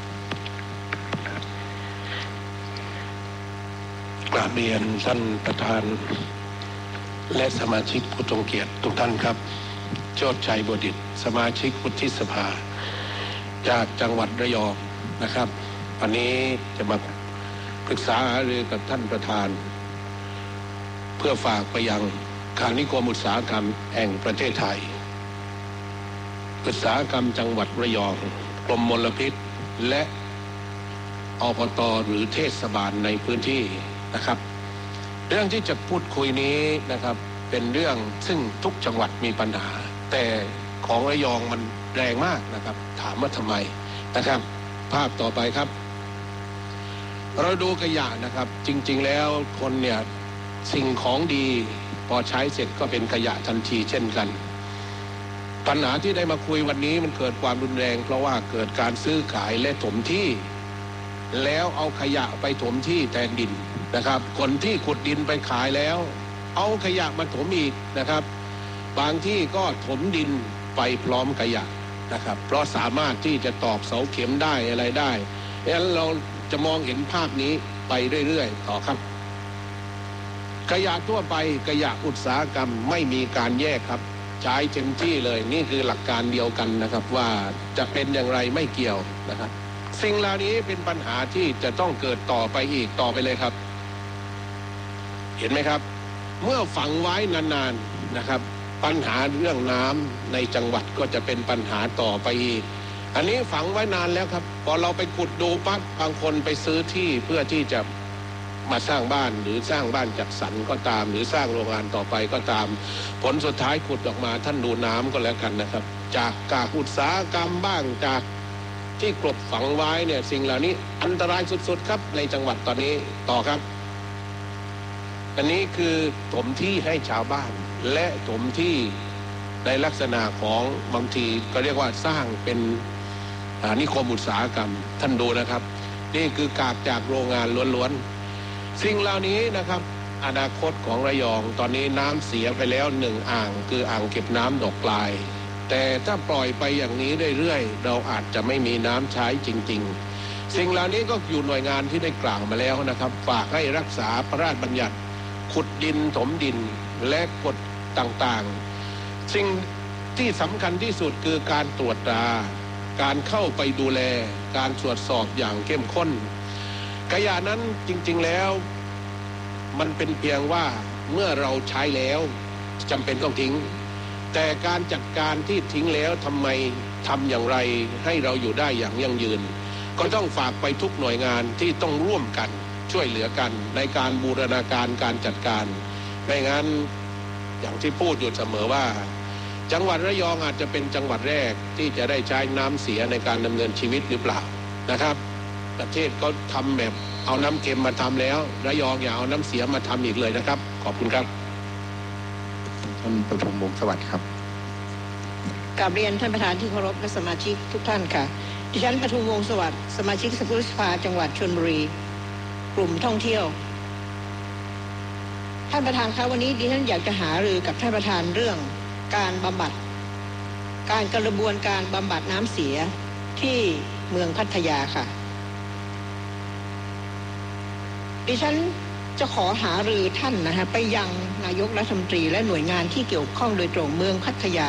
กราบเรียนท่านประธานและสมาชิกผู้ทรงเกียรติทุกท่านครับโชติชัยบัวดิษฐ์สมาชิกวุฒิสภาจากจังหวัดระยองนะครับวันนี้จะมาปรึกษาหารือกับท่านประธานเพื่อฝากไปยังการนิคมอุตสาหกรรมแห่งประเทศไทยอุตสาหกรรมจังหวัดระยองกรมมลพิษและอบต.หรือเทศบาลในพื้นที่นะครับเรื่องที่จะพูดคุยนี้นะครับเป็นเรื่องซึ่งทุกจังหวัดมีปัญหาแต่ของระยองมันแรงมากนะครับถามว่าทำไมนะครับภาพต่อไปครับเราดูขยะนะครับจริงๆแล้วคนเนี่ยสิ่งของดีพอใช้เสร็จก็เป็นขยะทันทีเช่นกันปัญหาที่ได้มาคุยวันนี้มันเกิดความรุนแรงเพราะว่าเกิดการซื้อขายและถมที่แล้วเอาขยะไปถมที่แทนดินนะครับคนที่ขุดดินไปขายแล้วเอาขยะมาถมอีกนะครับบางที่ก็ถมดินไปพร้อมขยะนะครับเพราะสามารถที่จะตอกเสาเข็มได้อะไรได้ดังนั้นเราจะมองเห็นภาพนี้ไปเรื่อยๆต่อครับขยะทั่วไปขยะอุตสาหกรรมไม่มีการแยกครับใช้เต็มที่เลยนี่คือหลักการเดียวกันนะครับว่าจะเป็นอย่างไรไม่เกี่ยวนะครับสิ่งเหล่านี้เป็นปัญหาที่จะต้องเกิดต่อไปอีกต่อไปเลยครับเห็นไหมครับเมื่อฝังไว้นานๆนะครับปัญหาเรื่องน้ำในจังหวัดก็จะเป็นปัญหาต่อไปอีกอันนี้ฝังไว้นานแล้วครับพอเราไปขุดดูปั๊บบางคนไปซื้อที่เพื่อที่จะมาสร้างบ้านหรือสร้างบ้านจัดสรรก็ตามหรือสร้างโรงงานต่อไปก็ตามผลสุดท้ายขุดออกมาท่านดูน้ำก็แล้วกันนะครับจากกากอุตสาหกรรมบ้างจากที่กลบฝังไว้เนี่ยสิ่งเหล่านี้อันตรายสุดๆครับในจังหวัดตอนนี้ต่อครับอันนี้คือถมที่ให้ชาวบ้านและถมที่ในลักษณะของบางทีก็เรียกว่าสร้างเป็นนิคมอุตสาหกรรมท่านดูนะครับนี่คือกากจากโรงงานล้วนๆสิ่งเหล่านี้นะครับอนาคตของระยองตอนนี้น้ำเสียไปแล้ว1อ่างคืออ่างเก็บน้ำดอกปลายแต่ถ้าปล่อยไปอย่างนี้เรื่อยๆเราอาจจะไม่มีน้ำใช้จริงๆสิ่งเหล่านี้ก็อยู่หน่วยงานที่ได้กล่าวมาแล้วนะครับฝากให้รักษาพระราชบัญญัติขุดดินถมดินและกฎต่างๆสิ่งที่สำคัญที่สุดคือการตรวจตราการเข้าไปดูแลการตรวจสอบอย่างเข้มข้นขยะนั้นจริงๆแล้วมันเป็นเพียงว่าเมื่อเราใช้แล้วจำเป็นต้องทิ้งแต่การจัดการที่ทิ้งแล้วทำไมทำอย่างไรให้เราอยู่ได้อย่างยั่งยืนก็ต้องฝากไปทุกหน่วยงานที่ต้องร่วมกันช่วยเหลือกันในการบูรณาการการจัดการไม่งั้นอย่างที่พูดอยู่เสมอว่าจังหวัดระยองอาจจะเป็นจังหวัดแรกที่จะได้ใช้น้ำเสียในการดำเนินชีวิตหรือเปล่านะครับประเทศก็ทำแบบเอาน้ำเค็มมาทำแล้วระยองอย่าเอาน้ำเสียมาทำอีกเลยนะครับขอบคุณครับท่านประทุมวงศ์สวัสดิ์ครับกราบเรียนท่านประธานที่เคารพและสมาชิกทุกท่านค่ะดิฉันประทุมวงศ์สวัสดิ์สมาชิกสภาจังหวัดชลบุรีกลุ่มท่องเที่ยวท่านประธานคะวันนี้ดิฉันอยากจะหารือกับท่านประธานเรื่องการบำบัดการกระบวนการบำบัดน้ำเสียที่เมืองพัทยาค่ะดิฉันจะขอหารือท่านนะคะไปยังนายกรัฐมนตรีและหน่วยงานที่เกี่ยวข้องโดยตรงเมืองพัทยา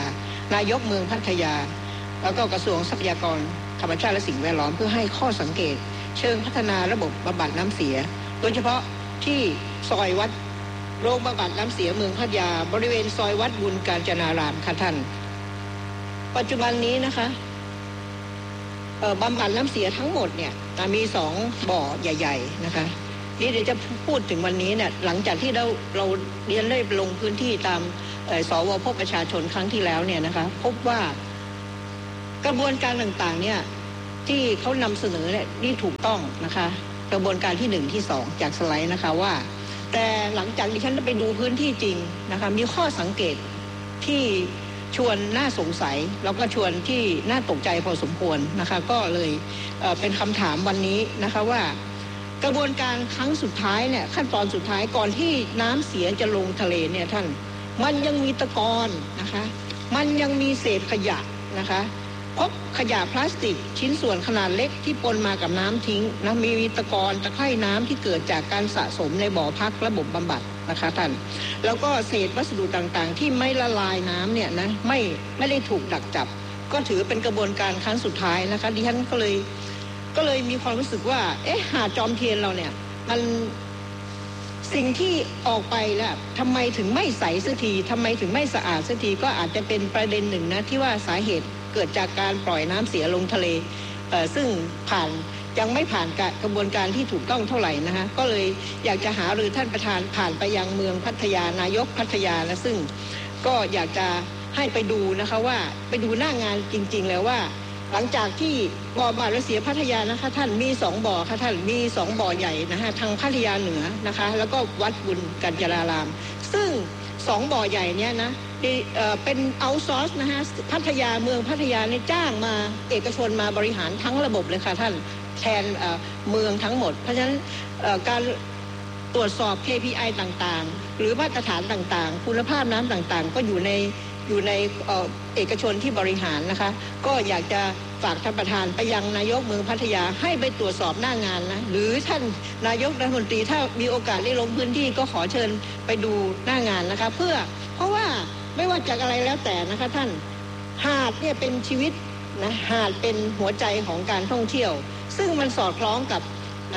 นายกเมืองพัทยาแล้วก็กระทรวงทรัพยากรธรรมชาติและสิ่งแวดล้อมเพื่อให้ข้อสังเกตเชิงพัฒนาระบบบำบัดน้ำเสียโดยเฉพาะที่ซอยวัดโรงบำบัดน้ำเสียเมืองพัทยาบริเวณซอยวัดบุญกาญจนารามค่ะท่านปัจจุบันนี้นะคะบำบัดน้ำเสียทั้งหมดเนี่ยมี2บ่อใหญ่ๆนะคะนี่เดี๋ยวจะพูดถึงวันนี้เนี่ยหลังจากที่เราเรียนได้ลงพื้นที่ตามสวพบประชาชนครั้งที่แล้วเนี่ยนะคะพบว่ากระบวนการต่างๆเนี่ยที่เขานำเสนอเนี่ยนี่ถูกต้องนะคะกระบวนการที่1ที่2จากสไลด์นะคะว่าแต่หลังจากที่ฉันไปดูพื้นที่จริงนะคะมีข้อสังเกตที่ชวนน่าสงสัยแล้วก็ชวนที่น่าตกใจพอสมควรนะคะก็เลยเป็นคำถามวันนี้นะคะว่ากระบวนการครั้งสุดท้ายเนี่ยขั้นตอนสุดท้ายก่อนที่น้ำเสียจะลงทะเลเนี่ยท่านมันยังมีตะกอนนะคะมันยังมีเศษขยะนะคะพบขยะพลาสติกชิ้นส่วนขนาดเล็กที่ปนมากับน้ำทิ้งนะมีตะกอนตะไคร่น้ำที่เกิดจากการสะสมในบ่อพักระบบบำบัดนะคะท่านแล้วก็เศษวัสดุต่างๆที่ไม่ละลายน้ำเนี่ยนะไม่ได้ถูกดักจับก็ถือเป็นกระบวนการครั้งสุดท้ายนะคะดิฉันก็เลยมีความรู้สึกว่าหาดจอมเทียนเราเนี่ยมันสิ่งที่ออกไปแล้วทำไมถึงไม่ใสสักทีทำไมถึงไม่สะอาดสักทีก็อาจจะเป็นประเด็นหนึ่งนะที่ว่าสาเหตุเกิดจากการปล่อยน้ำเสียลงทะเลซึ่งยังไม่ผ่านกระบวนการที่ถูกต้องเท่าไหร่นะคะก็เลยอยากจะหารือท่านประธานผ่านไปยังเมืองพัทยานายกพัทยาและซึ่งก็อยากจะให้ไปดูนะคะว่าไปดูหน้างานจริงๆแล้วว่าหลังจากที่บ่อบำบัดน้ำเสียพัทยานะคะท่านมี2บ่อค่ะท่านมี2บ่อใหญ่นะคะทางพัทยาเหนือนะคะแล้วก็วัดบุญกัญจนารามซึ่ง2บ่อใหญ่เนี้ยนะเป็นเอาท์ซอร์สนะฮะพัทยาเมืองพัทยาเนี่ยจ้างมาเอกชนมาบริหารทั้งระบบเลยค่ะท่านแทนเมืองทั้งหมดเพราะฉะนั้นการตรวจสอบ KPI ต่างๆหรือมาตรฐานต่างๆคุณภาพน้ำต่างๆก็อยู่ในเอกชนที่บริหารนะคะก็อยากจะฝากท่านประธานไปยังนายกเมืองพัทยาให้ไปตรวจสอบหน้างานนะหรือท่านนายกรัฐมนตรีถ้ามีโอกาสได้ลงพื้นที่ก็ขอเชิญไปดูหน้างานนะคะเพราะว่าไม่ว่าจากอะไรแล้วแต่นะคะท่านหาดเนี่ยเป็นชีวิตนะหาดเป็นหัวใจของการท่องเที่ยวซึ่งมันสอดคล้องกับ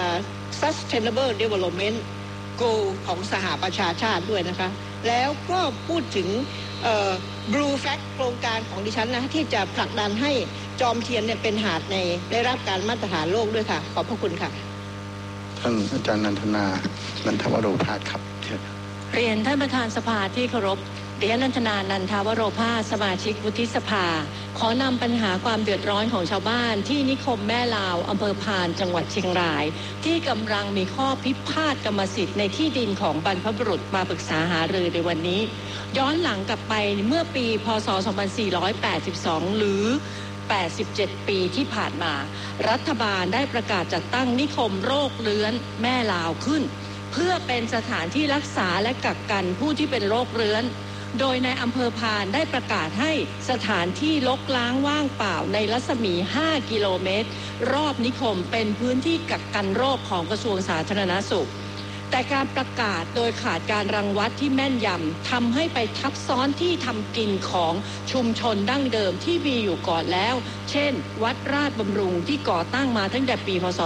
Sustainable Development Goal ของสหประชาชาติด้วยนะคะแล้วก็พูดถึงBlue Flag โครงการของดิฉันนะที่จะผลักดันให้จอมเทียนเนี่ยเป็นหาดในได้รับการมาตรฐานโลกด้วยค่ะขอบพระคุณค่ะท่านอาจารย์นันทนานันทวโรภาสครับเรียนท่านประธานสภาที่เคารพดิฉันนันทนานันทวโรภาสสมาชิกวุฒิสภาขอนำปัญหาความเดือดร้อนของชาวบ้านที่นิคมแม่ลาวอำเภอพานจังหวัดเชียงรายที่กำลังมีข้อพิพาทกรรมสิทธิ์ในที่ดินของบรรพบุรุษมาปรึกษาหารือในวันนี้ย้อนหลังกลับไปเมื่อปีพ.ศ. 2482หรือ87ปีที่ผ่านมารัฐบาลได้ประกาศจัดตั้งนิคมโรคเรื้อนแม่ลาวขึ้นเพื่อเป็นสถานที่รักษาและกักกันผู้ที่เป็นโรคเรื้อนโดยในอำเภอพานได้ประกาศให้สถานที่รกร้างว่างเปล่าในรัศมี5กิโลเมตรรอบนิคมเป็นพื้นที่กักกันโรคของกระทรวงสาธารณสุขแต่การประกาศโดยขาดการรังวัดที่แม่นยำทำให้ไปทับซ้อนที่ทำกินของชุมชนดั้งเดิมที่มีอยู่ก่อนแล้วเช่นวัดราชบำรุงที่ก่อตั้งมาตั้งแต่ปีพ.ศ.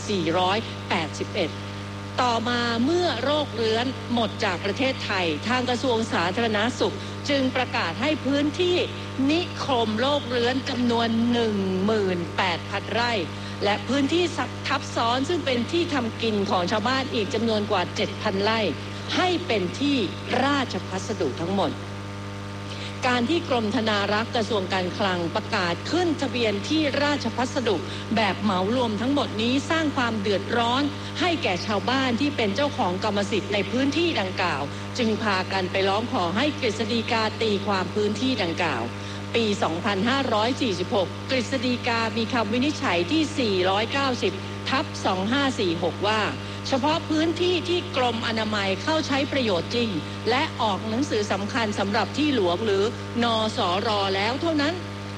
2481ต่อมาเมื่อโรคเรื้อนหมดจากประเทศไทยทางกระทรวงสาธารณสุขจึงประกาศให้พื้นที่นิคมโรคเรื้อนจำนวน 18,000 ไร่และพื้นที่ทับซ้อนซึ่งเป็นที่ทำกินของชาวบ้านอีกจำนวนกว่า 7,000 ไร่ให้เป็นที่ราชพัสดุทั้งหมดการที่กรมธนารักษ์กระทรวงการคลังประกาศขึ้นทะเบียนที่ราชพัสดุแบบเหมารวมทั้งหมดนี้สร้างความเดือดร้อนให้แก่ชาวบ้านที่เป็นเจ้าของกรรมสิทธิ์ในพื้นที่ดังกล่าวจึงพากันไปร้องขอให้กฤษฎีกาตีความพื้นที่ดังกล่าวปี 2546 กฤษฎีกามีคำวินิจฉัยที่ 490/2546 ว่าเฉพาะพื้นที่ที่กรมอนามัยเข้าใช้ประโยชน์จริงและออกหนังสือสำคัญสำหรับที่หลวงหรือนสร.แล้วเท่านั้น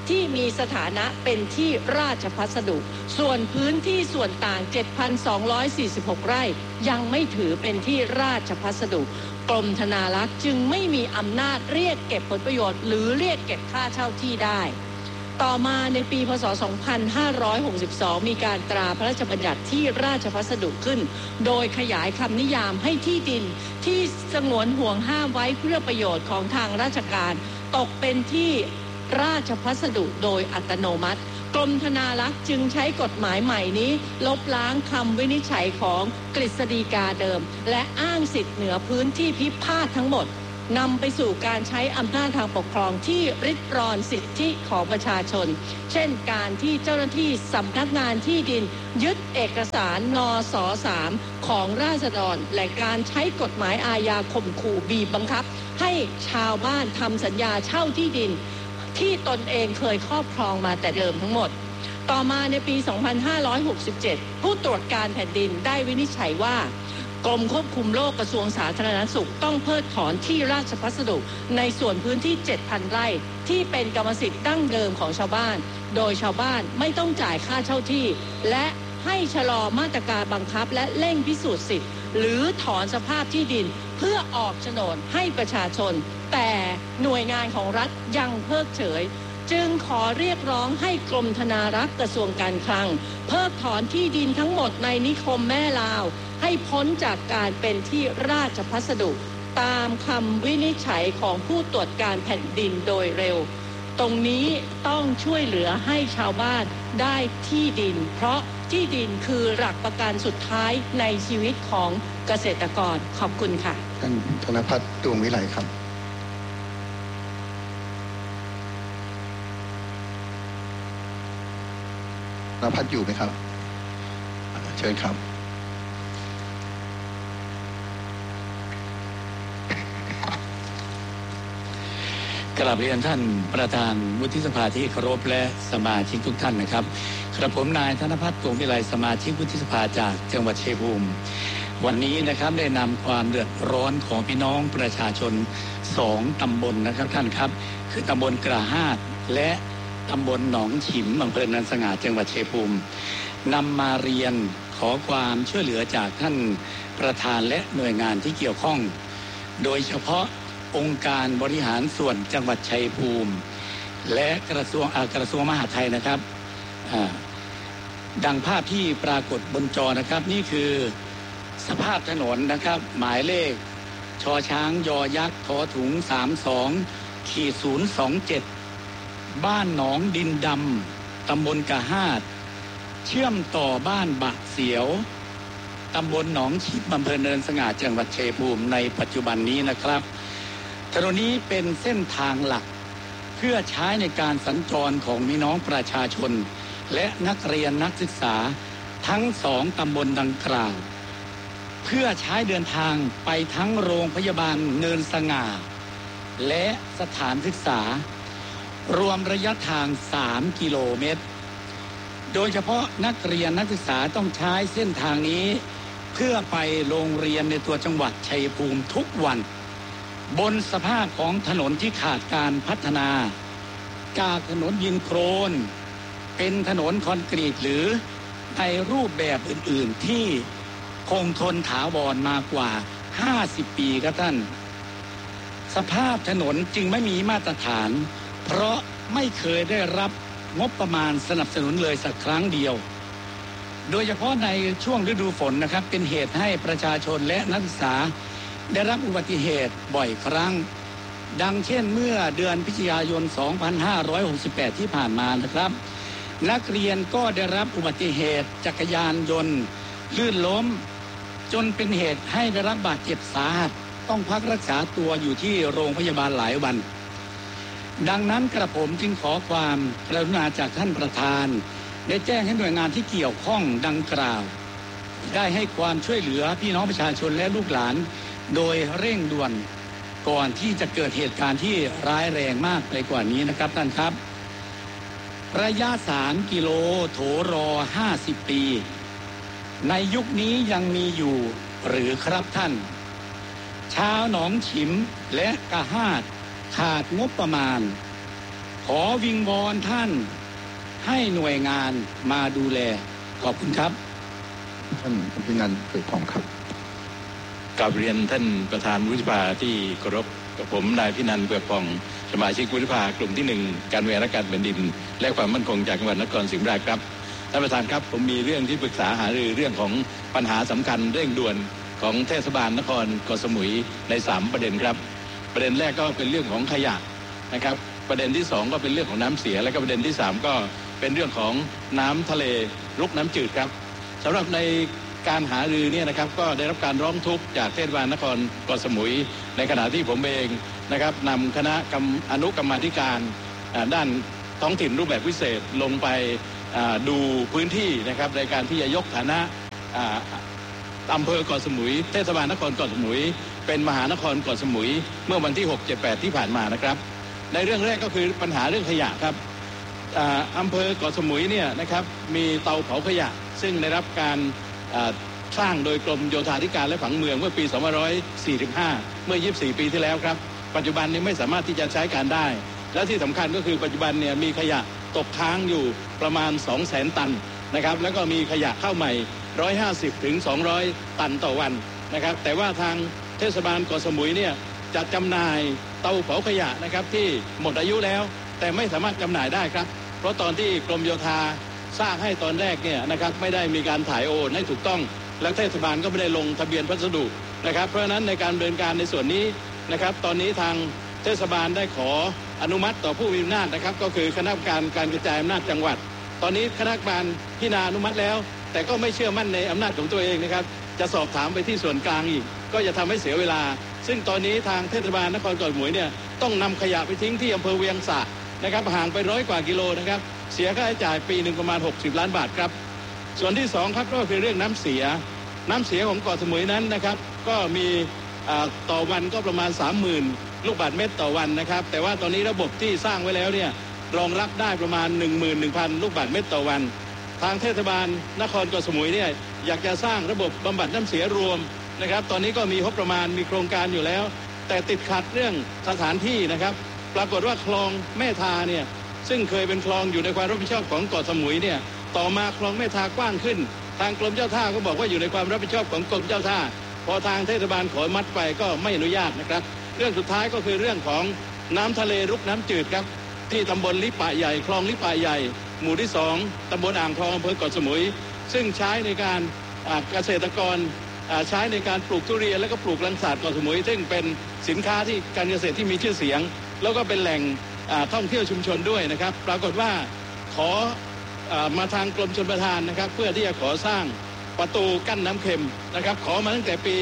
ที่มีสถานะเป็นที่ราชพัสดุส่วนพื้นที่ส่วนต่าง 7,246 ไร่ยังไม่ถือเป็นที่ราชพัสดุกรมธนารักษ์จึงไม่มีอำนาจเรียกเก็บผลประโยชน์หรือเรียกเก็บค่าเช่าที่ได้ต่อมาในปีพศ 2562 มีการตราพระราชบัญญัติที่ราชพัสดุขึ้นโดยขยายคำนิยามให้ที่ดินที่สงวนห่วงห้ามไว้เพื่อประโยชน์ของทางราชการตกเป็นที่ราชพัสดุโดยอัตโนมัติกรมธนารักษ์จึงใช้กฎหมายใหม่นี้ลบล้างคำวินิจฉัยของกฤษฎีกาเดิมและอ้างสิทธิ์เหนือพื้นที่พิพาททั้งหมดนำไปสู่การใช้อำนาจทางปกครองที่ริดรอนสิทธิของประชาชนเช่นการที่เจ้าหน้าที่สำนักงานที่ดินยึดเอกสารนส.3 ของราษฎรและการใช้กฎหมายอาญาข่มขู่บีบบังคับให้ชาวบ้านทำสัญญาเช่าที่ดินที่ตนเองเคยครอบครองมาแต่เดิมทั้งหมดต่อมาในปี 2567 ผู้ตรวจการแผ่นดินได้วินิจฉัยว่ากรมควบคุมโรคกระทรวงสาธารณสุขต้องเพิกถอนที่ราชพัสดุในส่วนพื้นที่ 7,000 ไร่ที่เป็นกรรมสิทธิ์ดั้งเดิมของชาวบ้านโดยชาวบ้านไม่ต้องจ่ายค่าเช่าที่และให้ชะลอมาตรการบังคับและเร่งพิสูจน์สิทธิ์หรือถอนสภาพที่ดินเพื่อออกโฉนดให้ประชาชนแต่หน่วยงานของรัฐยังเพิกเฉยจึงขอเรียกร้องให้กรมธนารักษ์กระทรวงการคลังเพิกถอนที่ดินทั้งหมดในนิคมแม่ลาวให้พ้นจากการเป็นที่ราชพัสดุตามคำวินิจฉัยของผู้ตรวจการแผ่นดินโดยเร็วตรงนี้ต้องช่วยเหลือให้ชาวบ้านได้ที่ดินเพราะที่ดินคือหลักประกันสุดท้ายในชีวิตของเกษตรกรขอบคุณค่ะท่านธนภัทร ดวงวิไลครับธนภัทรอยู่ไหมครับเชิญครับกราบเรียนท่านประธานวุฒิสภาที่เคารพและสมาชิกทุกท่านนะครับกระผมนายธนภัทร ดวงวิไลสมาชิกวุฒิสภาจากจังหวัดชัยภูมิวันนี้นะครับได้นำความเดือดร้อนของพี่น้องประชาชน2ตำบลนะครับท่านครับคือตำบลกระหาดและตำบลหนองฉิมอำเภอนันสง่าจังหวัดชัยภูมินำมาเรียนขอความช่วยเหลือจากท่านประธานและหน่วยงานที่เกี่ยวข้องโดยเฉพาะองค์การบริหารส่วนจังหวัดชัยภูมิและกระทรวงมหาดไทยนะครับดังภาพที่ปรากฏบนจอนะครับนี่คือสภาพถนนนะครับหมายเลขชอช้างยอยักษ์ทอถุง32-027บ้านหนองดินดำตำบลกะหาดเชื่อมต่อบ้านบะเสียวตำบลหนองฉิมอำเภอเนินสง่าจังหวัดชัยภูมิในปัจจุบันนี้นะครับถนนนี้เป็นเส้นทางหลักเพื่อใช้ในการสัญจรของพี่น้องประชาชนและนักเรียนนักศึกษาทั้ง2ตำบลดังกล่าวเพื่อใช้เดินทางไปทั้งโรงพยาบาลเนินสง่าและสถานศึกษารวมระยะทาง3 กิโลเมตรโดยเฉพาะนักเรียนนักศึกษาต้องใช้เส้นทางนี้เพื่อไปโรงเรียนในตัวจังหวัดชัยภูมิทุกวันบนสภาพของถนนที่ขาดการพัฒนาจากถนนดินโคลนเป็นถนนคอนกรีตหรือในรูปแบบอื่นๆที่คงทนถาวรมากว่า50 ปีครับท่านสภาพถนนจึงไม่มีมาตรฐานเพราะไม่เคยได้รับงบประมาณสนับสนุนเลยสักครั้งเดียวโดยเฉพาะในช่วงฤดูฝนนะครับเป็นเหตุให้ประชาชนและนักศึกษาได้รับอุบัติเหตุบ่อยครั้งดังเช่นเมื่อเดือนพฤศจิกายน 2568 ที่ผ่านมานะครับนักเรียนก็ได้รับอุบัติเหตุจักรยานยนต์ลื่นล้มจนเป็นเหตุให้ได้รับบาดเจ็บสาหัสต้องพักรักษาตัวอยู่ที่โรงพยาบาลหลายวันดังนั้นกระผมจึงขอความกรุณาจากท่านประธานได้แจ้งให้หน่วยงานที่เกี่ยวข้องดังกล่าวได้ให้ความช่วยเหลือพี่น้องประชาชนและลูกหลานโดยเร่งด่วนก่อนที่จะเกิดเหตุการณ์ที่ร้ายแรงมากไปกว่านี้นะครับท่านครับระยะ3 กิโลโถรอ50 ปีในยุคนี้ยังมีอยู่หรือครับท่านชาวหนองฉิมและกะหาดขาดงบประมาณขอวิงวอนท่านให้หน่วยงานมาดูแลขอบคุณครับท่านอภินันท์เกิดทองครับกราบเรียนท่านประธานวุฒิสภาที่เคารพกับผมนายพินันท์เกิดทองสมาชิกวุฒิสภากลุ่มที่1การเมืองและการแผ่นดินและความมั่นคงจากจังหวัดนครศรีธรรมราชครับท่านประธานครับผมมีเรื่องที่ปรึกษาหารือเรื่องของปัญหาสำคัญเร่งด่วนของเทศบาลนครเกาะสมุยใน3ประเด็นครับประเด็นแรกก็เป็นเรื่องของขยะนะครับประเด็นที่2ก็เป็นเรื่องของน้ำเสียและก็ประเด็นที่3ก็เป็นเรื่องของน้ำทะเลรุกน้ำจืดครับสำหรับในการหารือเนี่ยนะครับก็ได้รับการร้องทุกข์จากเทศบาลนครเกาะสมุยในขณะที่ผมเองนะครับนำคณะอนุกรรมาธิการด้านท้องถิ่นรูปแบบพิเศษลงไปดูพื้นที่นะครับในการที่จะยกฐานะอำเภอเกาะสมุยเทศบาลนครเกาะสมุยเป็นมหานครเกาะสมุยเมื่อวันที่6-7-8ที่ผ่านมานะครับในเรื่องแรกก็คือปัญหาเรื่องขยะครับอำเภอเกาะสมุยเนี่ยนะครับมีเตาเผาขยะซึ่งได้รับการสร้างโดยกรมโยธาธิการและผังเมืองเมื่อปี2545เมื่อ24ปีที่แล้วครับปัจจุบันนี้ไม่สามารถที่จะใช้การได้และที่สำคัญก็คือปัจจุบันเนี่ยมีขยะตกค้างอยู่ประมาณ 200,000 ตันนะครับแล้วก็มีขยะเข้าใหม่150 ถึง 200 ตันต่อวันนะครับแต่ว่าทางเทศบาลเกาะสมุยเนี่ยจะจำหน่ายเตาเผาขยะนะครับที่หมดอายุแล้วแต่ไม่สามารถจำหน่ายได้ครับเพราะตอนที่กรมโยธาสร้างให้ตอนแรกเนี่ยนะครับไม่ได้มีการถ่ายโอนให้ถูกต้องและเทศบาลก็ไม่ได้ลงทะเบียนพัสดุนะครับเพราะฉะนั้นในการดำเนินการในส่วนนี้นะครับตอนนี้ทางเทศบาลได้ขออนุมัติต่อผู้มีอำนาจนะครับก็คือคณะกรรมการการกระจายอำนาจจังหวัดตอนนี้คณะกรรมการพิจารณาอนุมัติแล้วแต่ก็ไม่เชื่อมั่นในอำนาจของตัวเองนะครับจะสอบถามไปที่ส่วนกลางอีกก็จะทำให้เสียเวลาซึ่งตอนนี้ทางเทศบาลนครเกาะสมุยเนี่ยต้องนำขยะไปทิ้งที่อำเภอเวียงสะนะครับห่างไป100 กว่ากิโลนะครับเสียค่าใช้จ่ายปีหนึ่งประมาณ60 ล้านบาทครับส่วนที่2ครับก็คือเรื่องน้ำเสียของเกาะสมุยนั้นนะครับก็มีต่อวันก็ประมาณ 30,000 ลูกบาศก์เมตรต่อวันนะครับแต่ว่าตอนนี้ระบบที่สร้างไว้แล้วเนี่ยรองรับได้ประมาณ 11,000 ลูกบาศก์เมตรต่อวันทางเทศบาลนครเกาะสมุยเนี่ยอยากจะสร้างระบบบำบัดน้ำเสียรวมนะครับตอนนี้ก็มีงบประมาณมีโครงการอยู่แล้วแต่ติดขัดเรื่องสถานที่นะครับปรากฏว่าคลองแม่ทาเนี่ยซึ่งเคยเป็นคลองอยู่ในความรับผิดชอบของเกาะสมุยเนี่ยต่อมาคลองแม่ทากว้างขึ้นทางกรมเจ้าท่าก็บอกว่าอยู่ในความรับผิดชอบของกรมเจ้าท่าพอทางเทศบาลขอมัดไปก็ไม่อนุญาตนะครับเรื่องสุดท้ายก็คือเรื่องของน้ำทะเลรุกน้ำจืดครับที่ตำบลลิปะใหญ่คลองลิปะใหญ่หมู่ที่2ตำบลอ่างทองอำเภอเกาะสมุยซึ่งใช้ในการเกษตรกรใช้ในการปลูกทุเรียนและก็ปลูกลังสาดเกาะสมุยซึ่งเป็นสินค้าที่การเกษตรที่มีชื่อเสียงแล้วก็เป็นแหล่งท่องเที่ยวชุมชนด้วยนะครับปรากฏว่าขอมาทางกรมชลประทานนะครับเพื่อที่จะขอสร้างประตูกั้นน้ำเค็มนะครับขอมาตั้งแต่ปี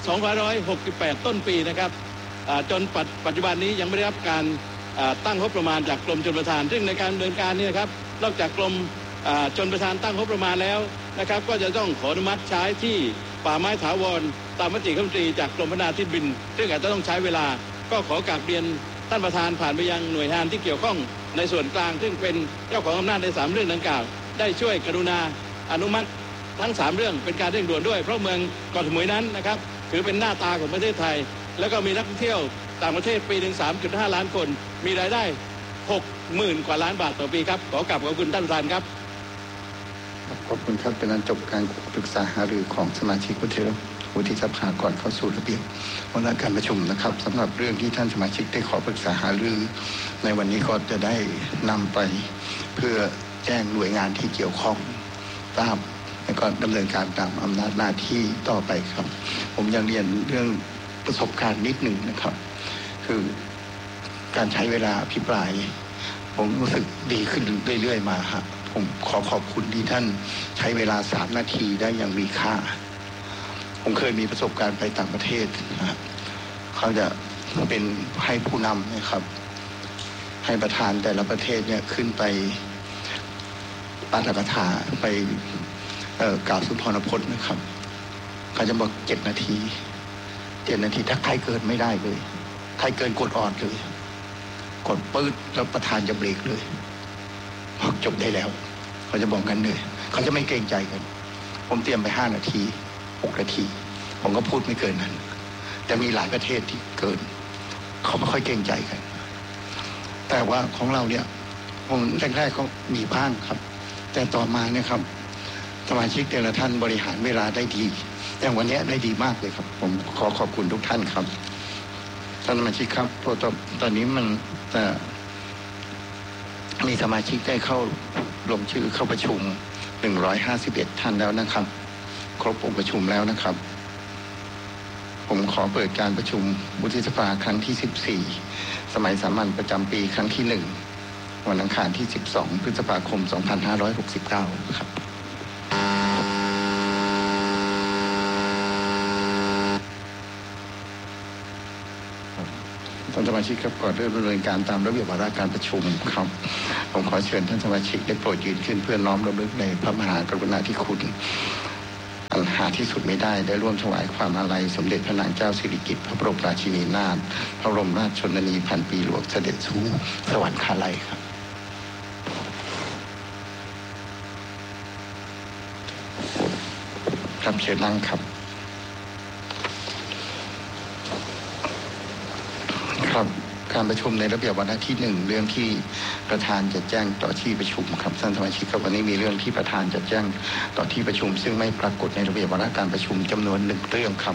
2568ต้นปีนะครับจนปัจจุบันนี้ยังไม่ได้รับการตั้งงบประมาณจากกรมชลประทานซึ่งในการดำเนินการนี้ครับนอกจากกรมชลประทานตั้งงบประมาณแล้วนะครับก็จะต้องขออนุมัติใช้ที่ป่าไม้ถาวรตามมติคณะรัฐมนตรีจากกรมพัฒนาที่ดินซึ่งอาจจะต้องใช้เวลาก็ขอกราบเรียนท่านประธานผ่านไปยังหน่วยงานที่เกี่ยวข้องในส่วนกลางซึ่งเป็นเจ้าของอำนาจใน3เรื่องดังกล่าวได้ช่วยกรุณาอนุมัติทั้ง3เรื่องเป็นการเร่งด่วนด้วยเพราะเมืองเกาะสมุยนั้นนะครับถือเป็นหน้าตาของประเทศไทยแล้วก็มีนักท่องเที่ยวต่างประเทศปีหนึ่ง 3.5 ล้านคนมีรายได้ 60,000 กว่าล้านบาทต่อปีครับขอกราบขอบคุณท่านประธานครับขอบคุณครับเป็นอันจบการปรึกษาหารือของสมาชิกวุฒิสภาก่อนเข้าสู่ระเบียบวาระการประชุมนะครับสำหรับเรื่องที่ท่านสมาชิกได้ขอปรึกษาหารือในวันนี้ก็จะได้นำไปเพื่อแจ้งหน่วยงานที่เกี่ยวข้องตามและก็ดำเนินการตามอำนาจหน้าที่ต่อไปครับผมยังเรียนเรื่องประสบการณ์นิดหนึ่งนะครับคือการใช้เวลาอภิปรายผมรู้สึกดีขึ้นเรื่อยๆมาครับผมขอขอบคุณที่ท่านใช้เวลา3 นาทีได้อย่างมีค่าผมเคยมีประสบการณ์ไปต่างประเทศนะเขาจะเป็นให้ผู้นำนะครับให้ประธานแต่ละประเทศเนี่ยขึ้นไปปาฐกถาไปกล่าวสุนทรพจน์นะครับเขาจะบอก7 นาทีถ้าใครเกินไม่ได้เลยใครเกินกดออดเลยกดปื๊ดแล้วประธานจะเบรกเลยพอจบได้แล้วเขาจะบอกกันเลยเขาจะไม่เกรงใจกันผมเตรียมไป5 นาที6 นาทีผมก็พูดไม่เกินนั้นแต่มีหลายประเทศที่เกินเขาไม่ค่อยเกรงใจกันแต่ว่าของเราเนี่ยผมแรกๆก็มีบ้างครับแต่ต่อมาเนี่ยครับสมาชิกแต่ละท่านบริหารเวลาได้ดีอย่างวันนี้ได้ดีมากเลยครับผมขอขอบคุณทุกท่านครับท่านสมาชิกครับเพราะตอนนี้มันมีสมาชิกได้เข้าลงชื่อเข้าประชุม151ท่านแล้วนะครับครบองค์ประชุมแล้วนะครับผมขอเปิดการประชุมวุฒิสภาครั้งที่14สมัยสามัญประจำปีครั้งที่1วันอังคารที่12พฤษภาคม2569ครับท่านสมาชิกครับก่อนเริ่มดำเนินการตามระเบียบวาระการประชุมครับผมขอเชิญท่านสมาชิกได้โปรดยืนขึ้นเพื่อน้อมรำลึกในพระมหากรุณาธิคุณอันหาที่สุดไม่ได้ได้ร่วมถวายความอาลัยสมเด็จพระนางเจ้าสิริกิติ์พระบรมราชินีนาถพระบรมราชชนนีพันปีหลวงเสด็จสู่สวรรคาลัยครับครับเชิญนั่งครับครับการประชุมในระเบียบวาระที่1เรื่องที่ประธานจะแจ้งต่อที่ประชุมครับท่านสมาชิกครับวันนี้มีเรื่องที่ประธานจะแจ้งต่อที่ประชุมซึ่งไม่ปรากฏในระเบียบวาระการประชุมจำนวน1เรื่องครับ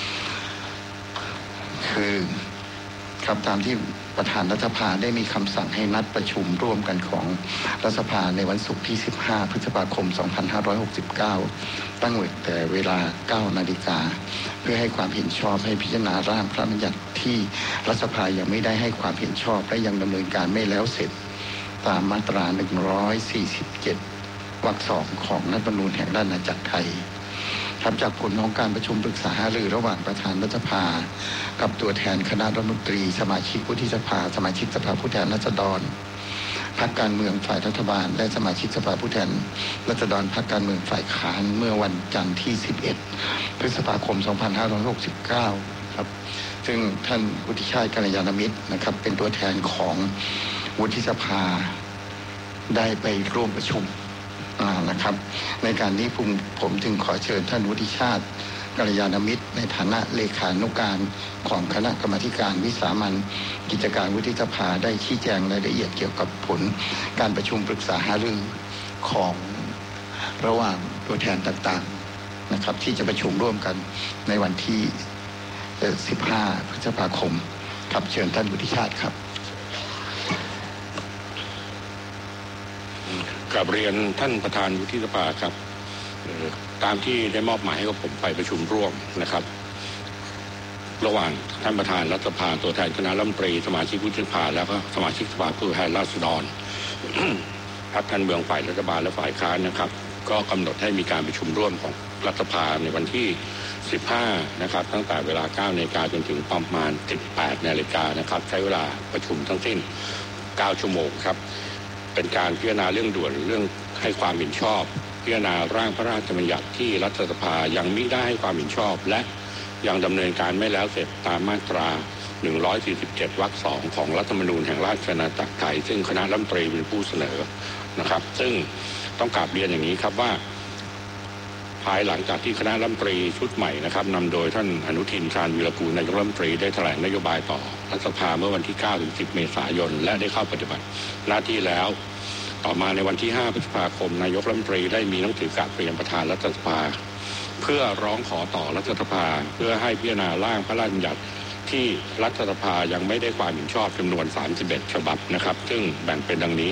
คือครับตามที่ประธานรัฐสภาได้มีคำสั่งให้นัดประชุมร่วมกันของรัฐสภาในวันศุกร์ที่15พฤษภาคม2569ตั้งแต่เวลา 9 นาฬิกาเพื่อให้ความเห็นชอบให้พิจารณาร่างพระบัญญัติที่รัฐสภายังไม่ได้ให้ความเห็นชอบและยังดำเนินการไม่แล้วเสร็จตามมาตรา147วรรค 2ของรัฐธรรมนูญแห่งราชอาณาจักรไทยครับจากผลของการประชุมปรึกษาหารือระหว่างประธานรัฐสภากับตัวแทนคณะรัฐมนตรีสมาชิกวุฒิสภาสมาชิกสภาผู้แทนราษฎรพรรคการเมืองฝ่ายรัฐบาลและสมาชิกสภาผู้แทนราษฎรพรรคการเมืองฝ่ายค้านเมื่อวันจันทร์ที่11พฤษภาคม2569ครับซึ่งท่านวุฒิชัยกัลยาณมิตรนะครับเป็นตัวแทนของวุฒิสภาได้ไปร่วมประชุมนะครับในการนี้ผมจึงขอเชิญท่านวุฒิชาติกัลยาณมิตรในฐานะเลขานุการของคณะกรรมาธิการวิสามัญกิจการวุฒิสภาได้ชี้แจงรายละเอียดเกี่ยวกับผลการประชุมปรึกษาหารือของระหว่างตัวแทนต่างๆนะครับที่จะประชุมร่วมกันในวันที่15พฤษภาคมครับเชิญท่านวุฒิชาติครับกราบเรียนท่านประธานวุฒิสภาครับตามที่ได้มอบหมายให้กับผมไปประชุมร่วมนะครับระหว่างท่านประธานรัฐสภาตัวแทนคณะรัฐมนตรีสมาชิกวุฒิสภาแล้วก็สมาชิกสภาผู้แทนราษฎร พรรคการเมืองฝ่ายรัฐบาลและฝ่ายค้านนะครับก็กำหนดให้มีการประชุมร่วมของรัฐสภาในวันที่15นะครับตั้งแต่เวลา 9 นาฬิกาจนถึงประมาณ 18 นาฬิกานะครับใช้เวลาประชุมทั้งสิ้น 9 ชั่วโมงครับเป็นการพิจารณาเรื่องด่วนเรื่องให้ความเห็นชอบพิจารณาร่างพระราชบัญญัติที่รัฐสภายังมิได้ให้ความเห็นชอบและยังดำเนินการไม่แล้วเสร็จตามมาตรา147วรรค 2ของรัฐธรรมนูญแห่งราชอาณาจักรไทยซึ่งคณะรัฐมนตรีเป็นผู้เสนอนะครับซึ่งต้องกราบเรียนอย่างนี้ครับว่าภายหลังจากที่คณะรัฐมนตรีชุดใหม่นะครับนำโดยท่านอนุทินชาญวีรกูลนายกรัฐมนตรีได้แถลงนโยบายต่อรัฐสภาเมื่อวันที่ 9-10 เมษายนและได้เข้าปฏิบัติหน้าที่แล้วต่อมาในวันที่ 5 พฤษภาคมนายกรัฐมนตรีได้มีหนังสือกราบเรียนประธานรัฐสภาเพื่อร้องขอต่อรัฐสภาเพื่อให้พิจารณาร่างพระราชบัญญัติที่รัฐสภายังไม่ได้ความเห็นชอบจำนวน31ฉบับนะครับซึ่งแบ่งเป็นดังนี้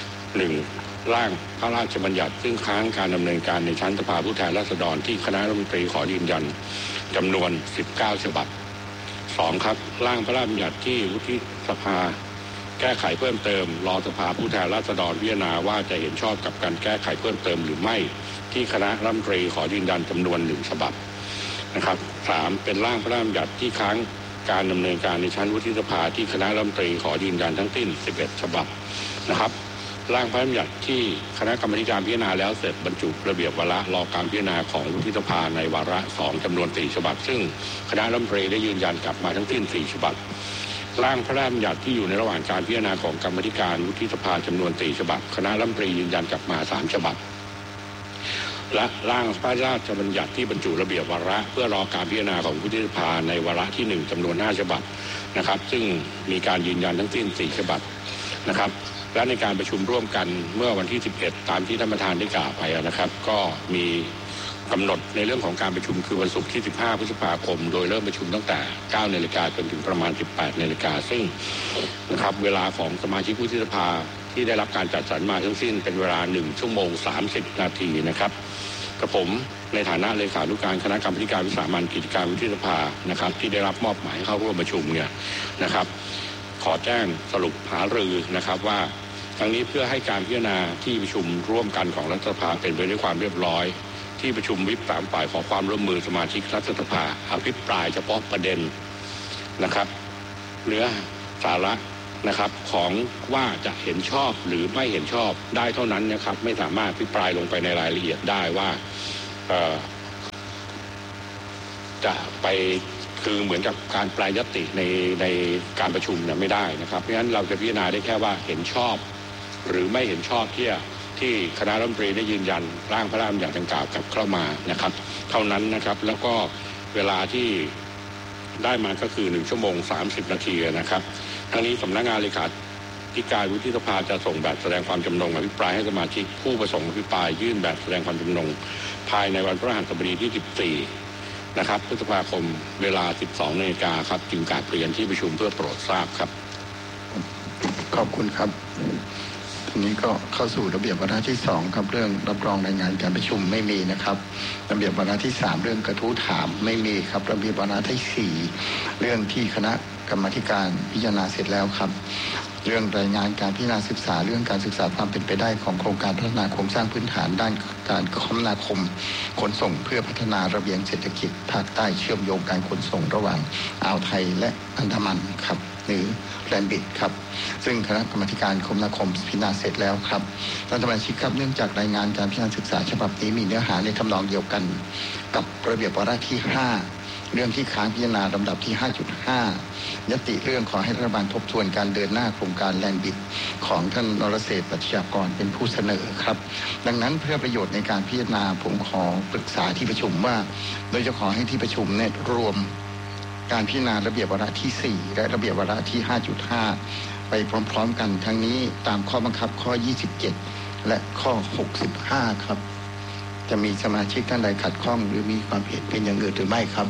1. ร่างพระราชบัญญัติซึ่งค้างการดำเนินการในชั้นสภาผู้แทนราษฎรที่คณะรัฐมนตรีขอยืนยันจำนวน19ฉบับ 2. ครับร่างพระราชบัญญัติที่วุฒิสภาแก้ไขเพิ่มเติมรอสภาผู้แทนราษฎรพิจารณาว่าจะเห็นชอบกับการแก้ไขเพิ่มเติมหรือไม่ที่คณะรัฐมนตรีขอยืนยันจำนวน1ฉบับนะครับ 3. เป็นร่างพระราชบัญญัติที่ค้างการดำเนินการในชั้นวุฒิสภาที่คณะรัฐมนตรีขอยืนยันทั้งสิ้น11ฉบับนะครับร่างพระราชบัญญัติที่คณะกรรมาธิการพิจารณาแล้วเสร็จบรรจุระเบียบวาระรอการพิจารณาของวุฒิสภาในวาระ2จำนวน4ฉบับซึ่งคณะรัฐมนตรีได้ยืนยันกลับมาทั้งสิ้น4ฉบับร่างพระราชบัญญัติที่อยู่ในระหว่างการพิจารณาของกรรมาธิการวุฒิสภาจำนวน4ฉบับคณะรัฐมนตรียืนยันกลับมา3ฉบับและร่างพระราชบัญญัติที่บรรจุระเบียบวาระเพื่อรอการพิจารณาของวุฒิสภาในวาระที่1จำนวน5ฉบับนะครับซึ่งมีการยืนยันทั้งสิ้น4ฉบับนะครับและในการประชุมร่วมกันเมื่อวันที่11ตามที่ท่านประธานได้กล่าวไปนะครับก็มีกำหนดในเรื่องของการประชุมคือวันศุกร์ที่15พฤษภาคมโดยเริ่มประชุมตั้งแต่ 9 นาฬิกาจนถึงประมาณ 18 นาฬิกาซึ่งนะครับเวลาของสมาชิกวุฒิสภาที่ได้รับการจัดสรรมาทั้งสิ้นเป็นเวลา1 ชั่วโมง 30 นาทีนะครับกับผมในฐานะเลขานุการคณะกรรมาการวิสามัญกิจการวุฒิสภานะครับที่ได้รับมอบหมายเข้าร่วมประชุมเนี่ยนะครับขอแจ้งสรุปหารือนะครับว่าทั้งนี้เพื่อให้การพิจารณาที่ประชุมร่วมกันของรัฐสภาเป็นไปด้วยความเรียบร้อยที่ประชุมวิป3ฝ่ายขอความร่วมมือสมาชิกรัฐสภาอภิปรายเฉพาะประเด็นนะครับเนื้อสาระนะครับของว่าจะเห็นชอบหรือไม่เห็นชอบได้เท่านั้นนะครับไม่สามารถอภิปรายลงไปในรายละเอียดได้ว่าจะไปคือเหมือนกับการแปลยติในการประชุมเนี่ยไม่ได้นะครับเพราะฉะนั้นเราจะพิจารณาได้แค่ว่าเห็นชอบหรือไม่เห็นชอบที่คณะรัฐมนตรีได้ยืนยันร่างพระราชบัญญัติดังกล่าวกับเข้ามานะครับเท่านั้นนะครับแล้วก็เวลาที่ได้มาก็คือ1 ชั่วโมง 30 นาทีนะครับทั้งนี้สำนักงานเลขาธิการวุฒิสภาจะส่งแบบแสดงความจำนงอภิปรายให้สมาชิกผู้ประสงค์อภิปรายยื่นแบบแสดงความจำนงภายในวันพฤหัสบดีที่14นะครับพฤษภาคมเวลา 12 นาฬิกาครับจึงกราบเรียนที่ประชุมเพื่อโปรดทราบครับขอบคุณครับทีนี้ก็เข้าสู่ระเบียบวาระที่2ครับเรื่องรับรองรายงานการประชุมไม่มีนะครับระเบียบวาระที่3เรื่องกระทู้ถามไม่มีครับระเบียบวาระที่4เรื่องที่คณะกรรมาธิการพิจารณาเสร็จแล้วครับเรื่องรายงานการพิจารณาศึกษาเรื่องการศึกษาความเป็นไปได้ของโครงการพัฒนาโครงสร้างพื้นฐานด้านการคมนาคมขนส่งเพื่อพัฒนาระเบียงเศรษฐกิจภาคใต้เชื่อมโยงการขนส่งระหว่างอ่าวไทยและอันดามันครับหรือแลนบิดครับซึ่งคณะกรรมาการคมนาคมพิจารณาเสร็จแล้วครับท่านสมาชิกครับเนื่องจากรายงานการพิจารณาศึกษาฉบับนี้มีเนื้อหาในทำนองเดียวกันกับระเบียบวาระที่5เรื่องที่ค้างพิจารณาลำดับที่ 5.5 ยติเรื่องขอให้รัฐบาลทบทวนการเดินหน้าโครงการแลนด์บิดของท่านนรเศรษฐ์ปัชญากรเป็นผู้เสนอครับดังนั้นเพื่อประโยชน์ในการพิจารณาผมขอปรึกษาที่ประชุมว่าโดยจะขอให้ที่ประชุมเนี่ยรวมการพิจารณาระเบียบวาระที่4และระเบียบวาระที่ 5.5 ไปพร้อมๆกันทั้งนี้ตามข้อบังคับข้อ 27 และข้อ 65 ครับจะมีสมาชิกท่านใดขัดข้องหรือมีความเห็นเป็นอย่างอื่นหรือไม่ครับ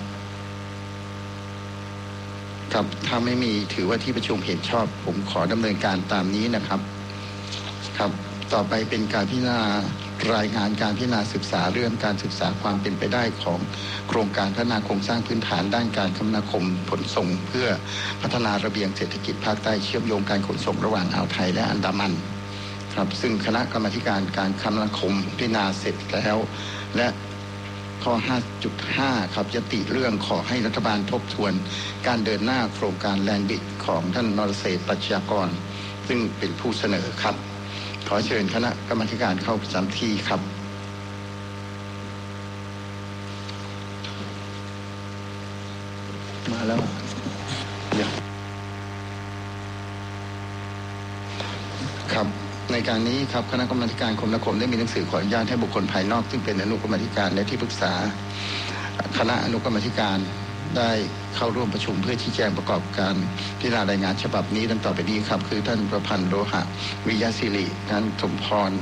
ครับถ้าไม่มีถือว่าที่ประชุมเห็นชอบผมขอดำเนินการตามนี้นะครับครับต่อไปเป็นการพิจารณารายงานการพิจารณาศึกษาเรื่องการศึกษาความเป็นไปได้ของโครงการพัฒนาโครงสร้างพื้นฐานด้านการคมนาคมขนส่งเพื่อพัฒนาระเบียงเศรษฐกิจภาคใต้เชื่อมโยงการขนส่งระหว่างอ่าวไทยและอันดามันครับซึ่งคณะกรรมาการการคมนาคมพิจารณาเสร็จแล้วและข้อ 5.5 ครับยติเรื่องขอให้รัฐบาลทบทวนการเดินหน้าโครงการแลนด์บิดของท่านนรเศรษฐ์ปัชญากรซึ่งเป็นผู้เสนอครับขอเชิญคณะกรรมาการเข้าประจำที่ครับมาแล้วครับในการนี้ครับคณะกรรมาการคมนาคมได้มีหนังสือขออนุญาตให้บุคคลภายนอกซึ่งเป็นอนุกรรมาการและที่ปรึกษาคณะอนุกรรมาการได้เข้าร่วมประชุมเพื่อชี้แจงประกอบการพิจารณารายงานฉบับนี้ดังต่อไปนี้ครับคือท่านประพันธ์โลหะวิยศิริท่านสมพร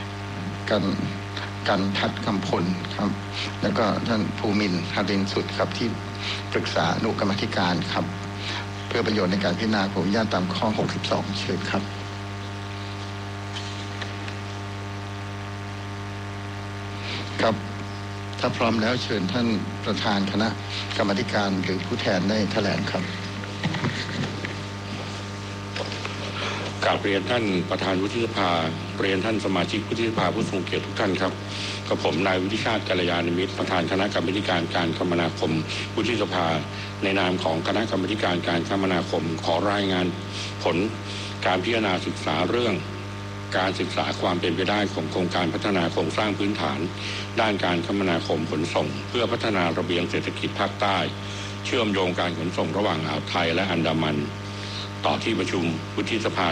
กันทัศน์กำพลครับแล้วก็ท่านภูมินทร์หรินสุดครับที่ปรึกษาอนุกรรมาการครับเพื่อประโยชน์ในการพิจารณาขออนุญาตตามข้อ 62 เชิญครับครับถ้าพร้อมแล้วเชิญท่านประธานคณะกรรมาการหรือผู้แทนได้แถลงครับกราบเรียนท่านประธานวุฒิสภาเรียนท่านสมาชิกวุฒิสภาผู้ทรงเกียรติทุกท่านครับกับผมนายวุฒิชาติกัลยาณมิตรประธานคณะกรรมาการการคมนาคมวุฒิสภาในนามของคณะกรรมาการการคมนาคมขอรายงานผลการพิจารณาศึกษาเรื่องการศึกษาความเป็นไปได้ของโครงการพัฒนาโครงสร้างพื้นฐานด้านการคมนาคมขนส่งเพื่อพัฒนาระเบียงเศรษฐกิจภาคใต้เชื่อมโยงการขนส่งระหว่างอ่าวไทยและอันดามันต่อที่ประชุมวุฒิสภา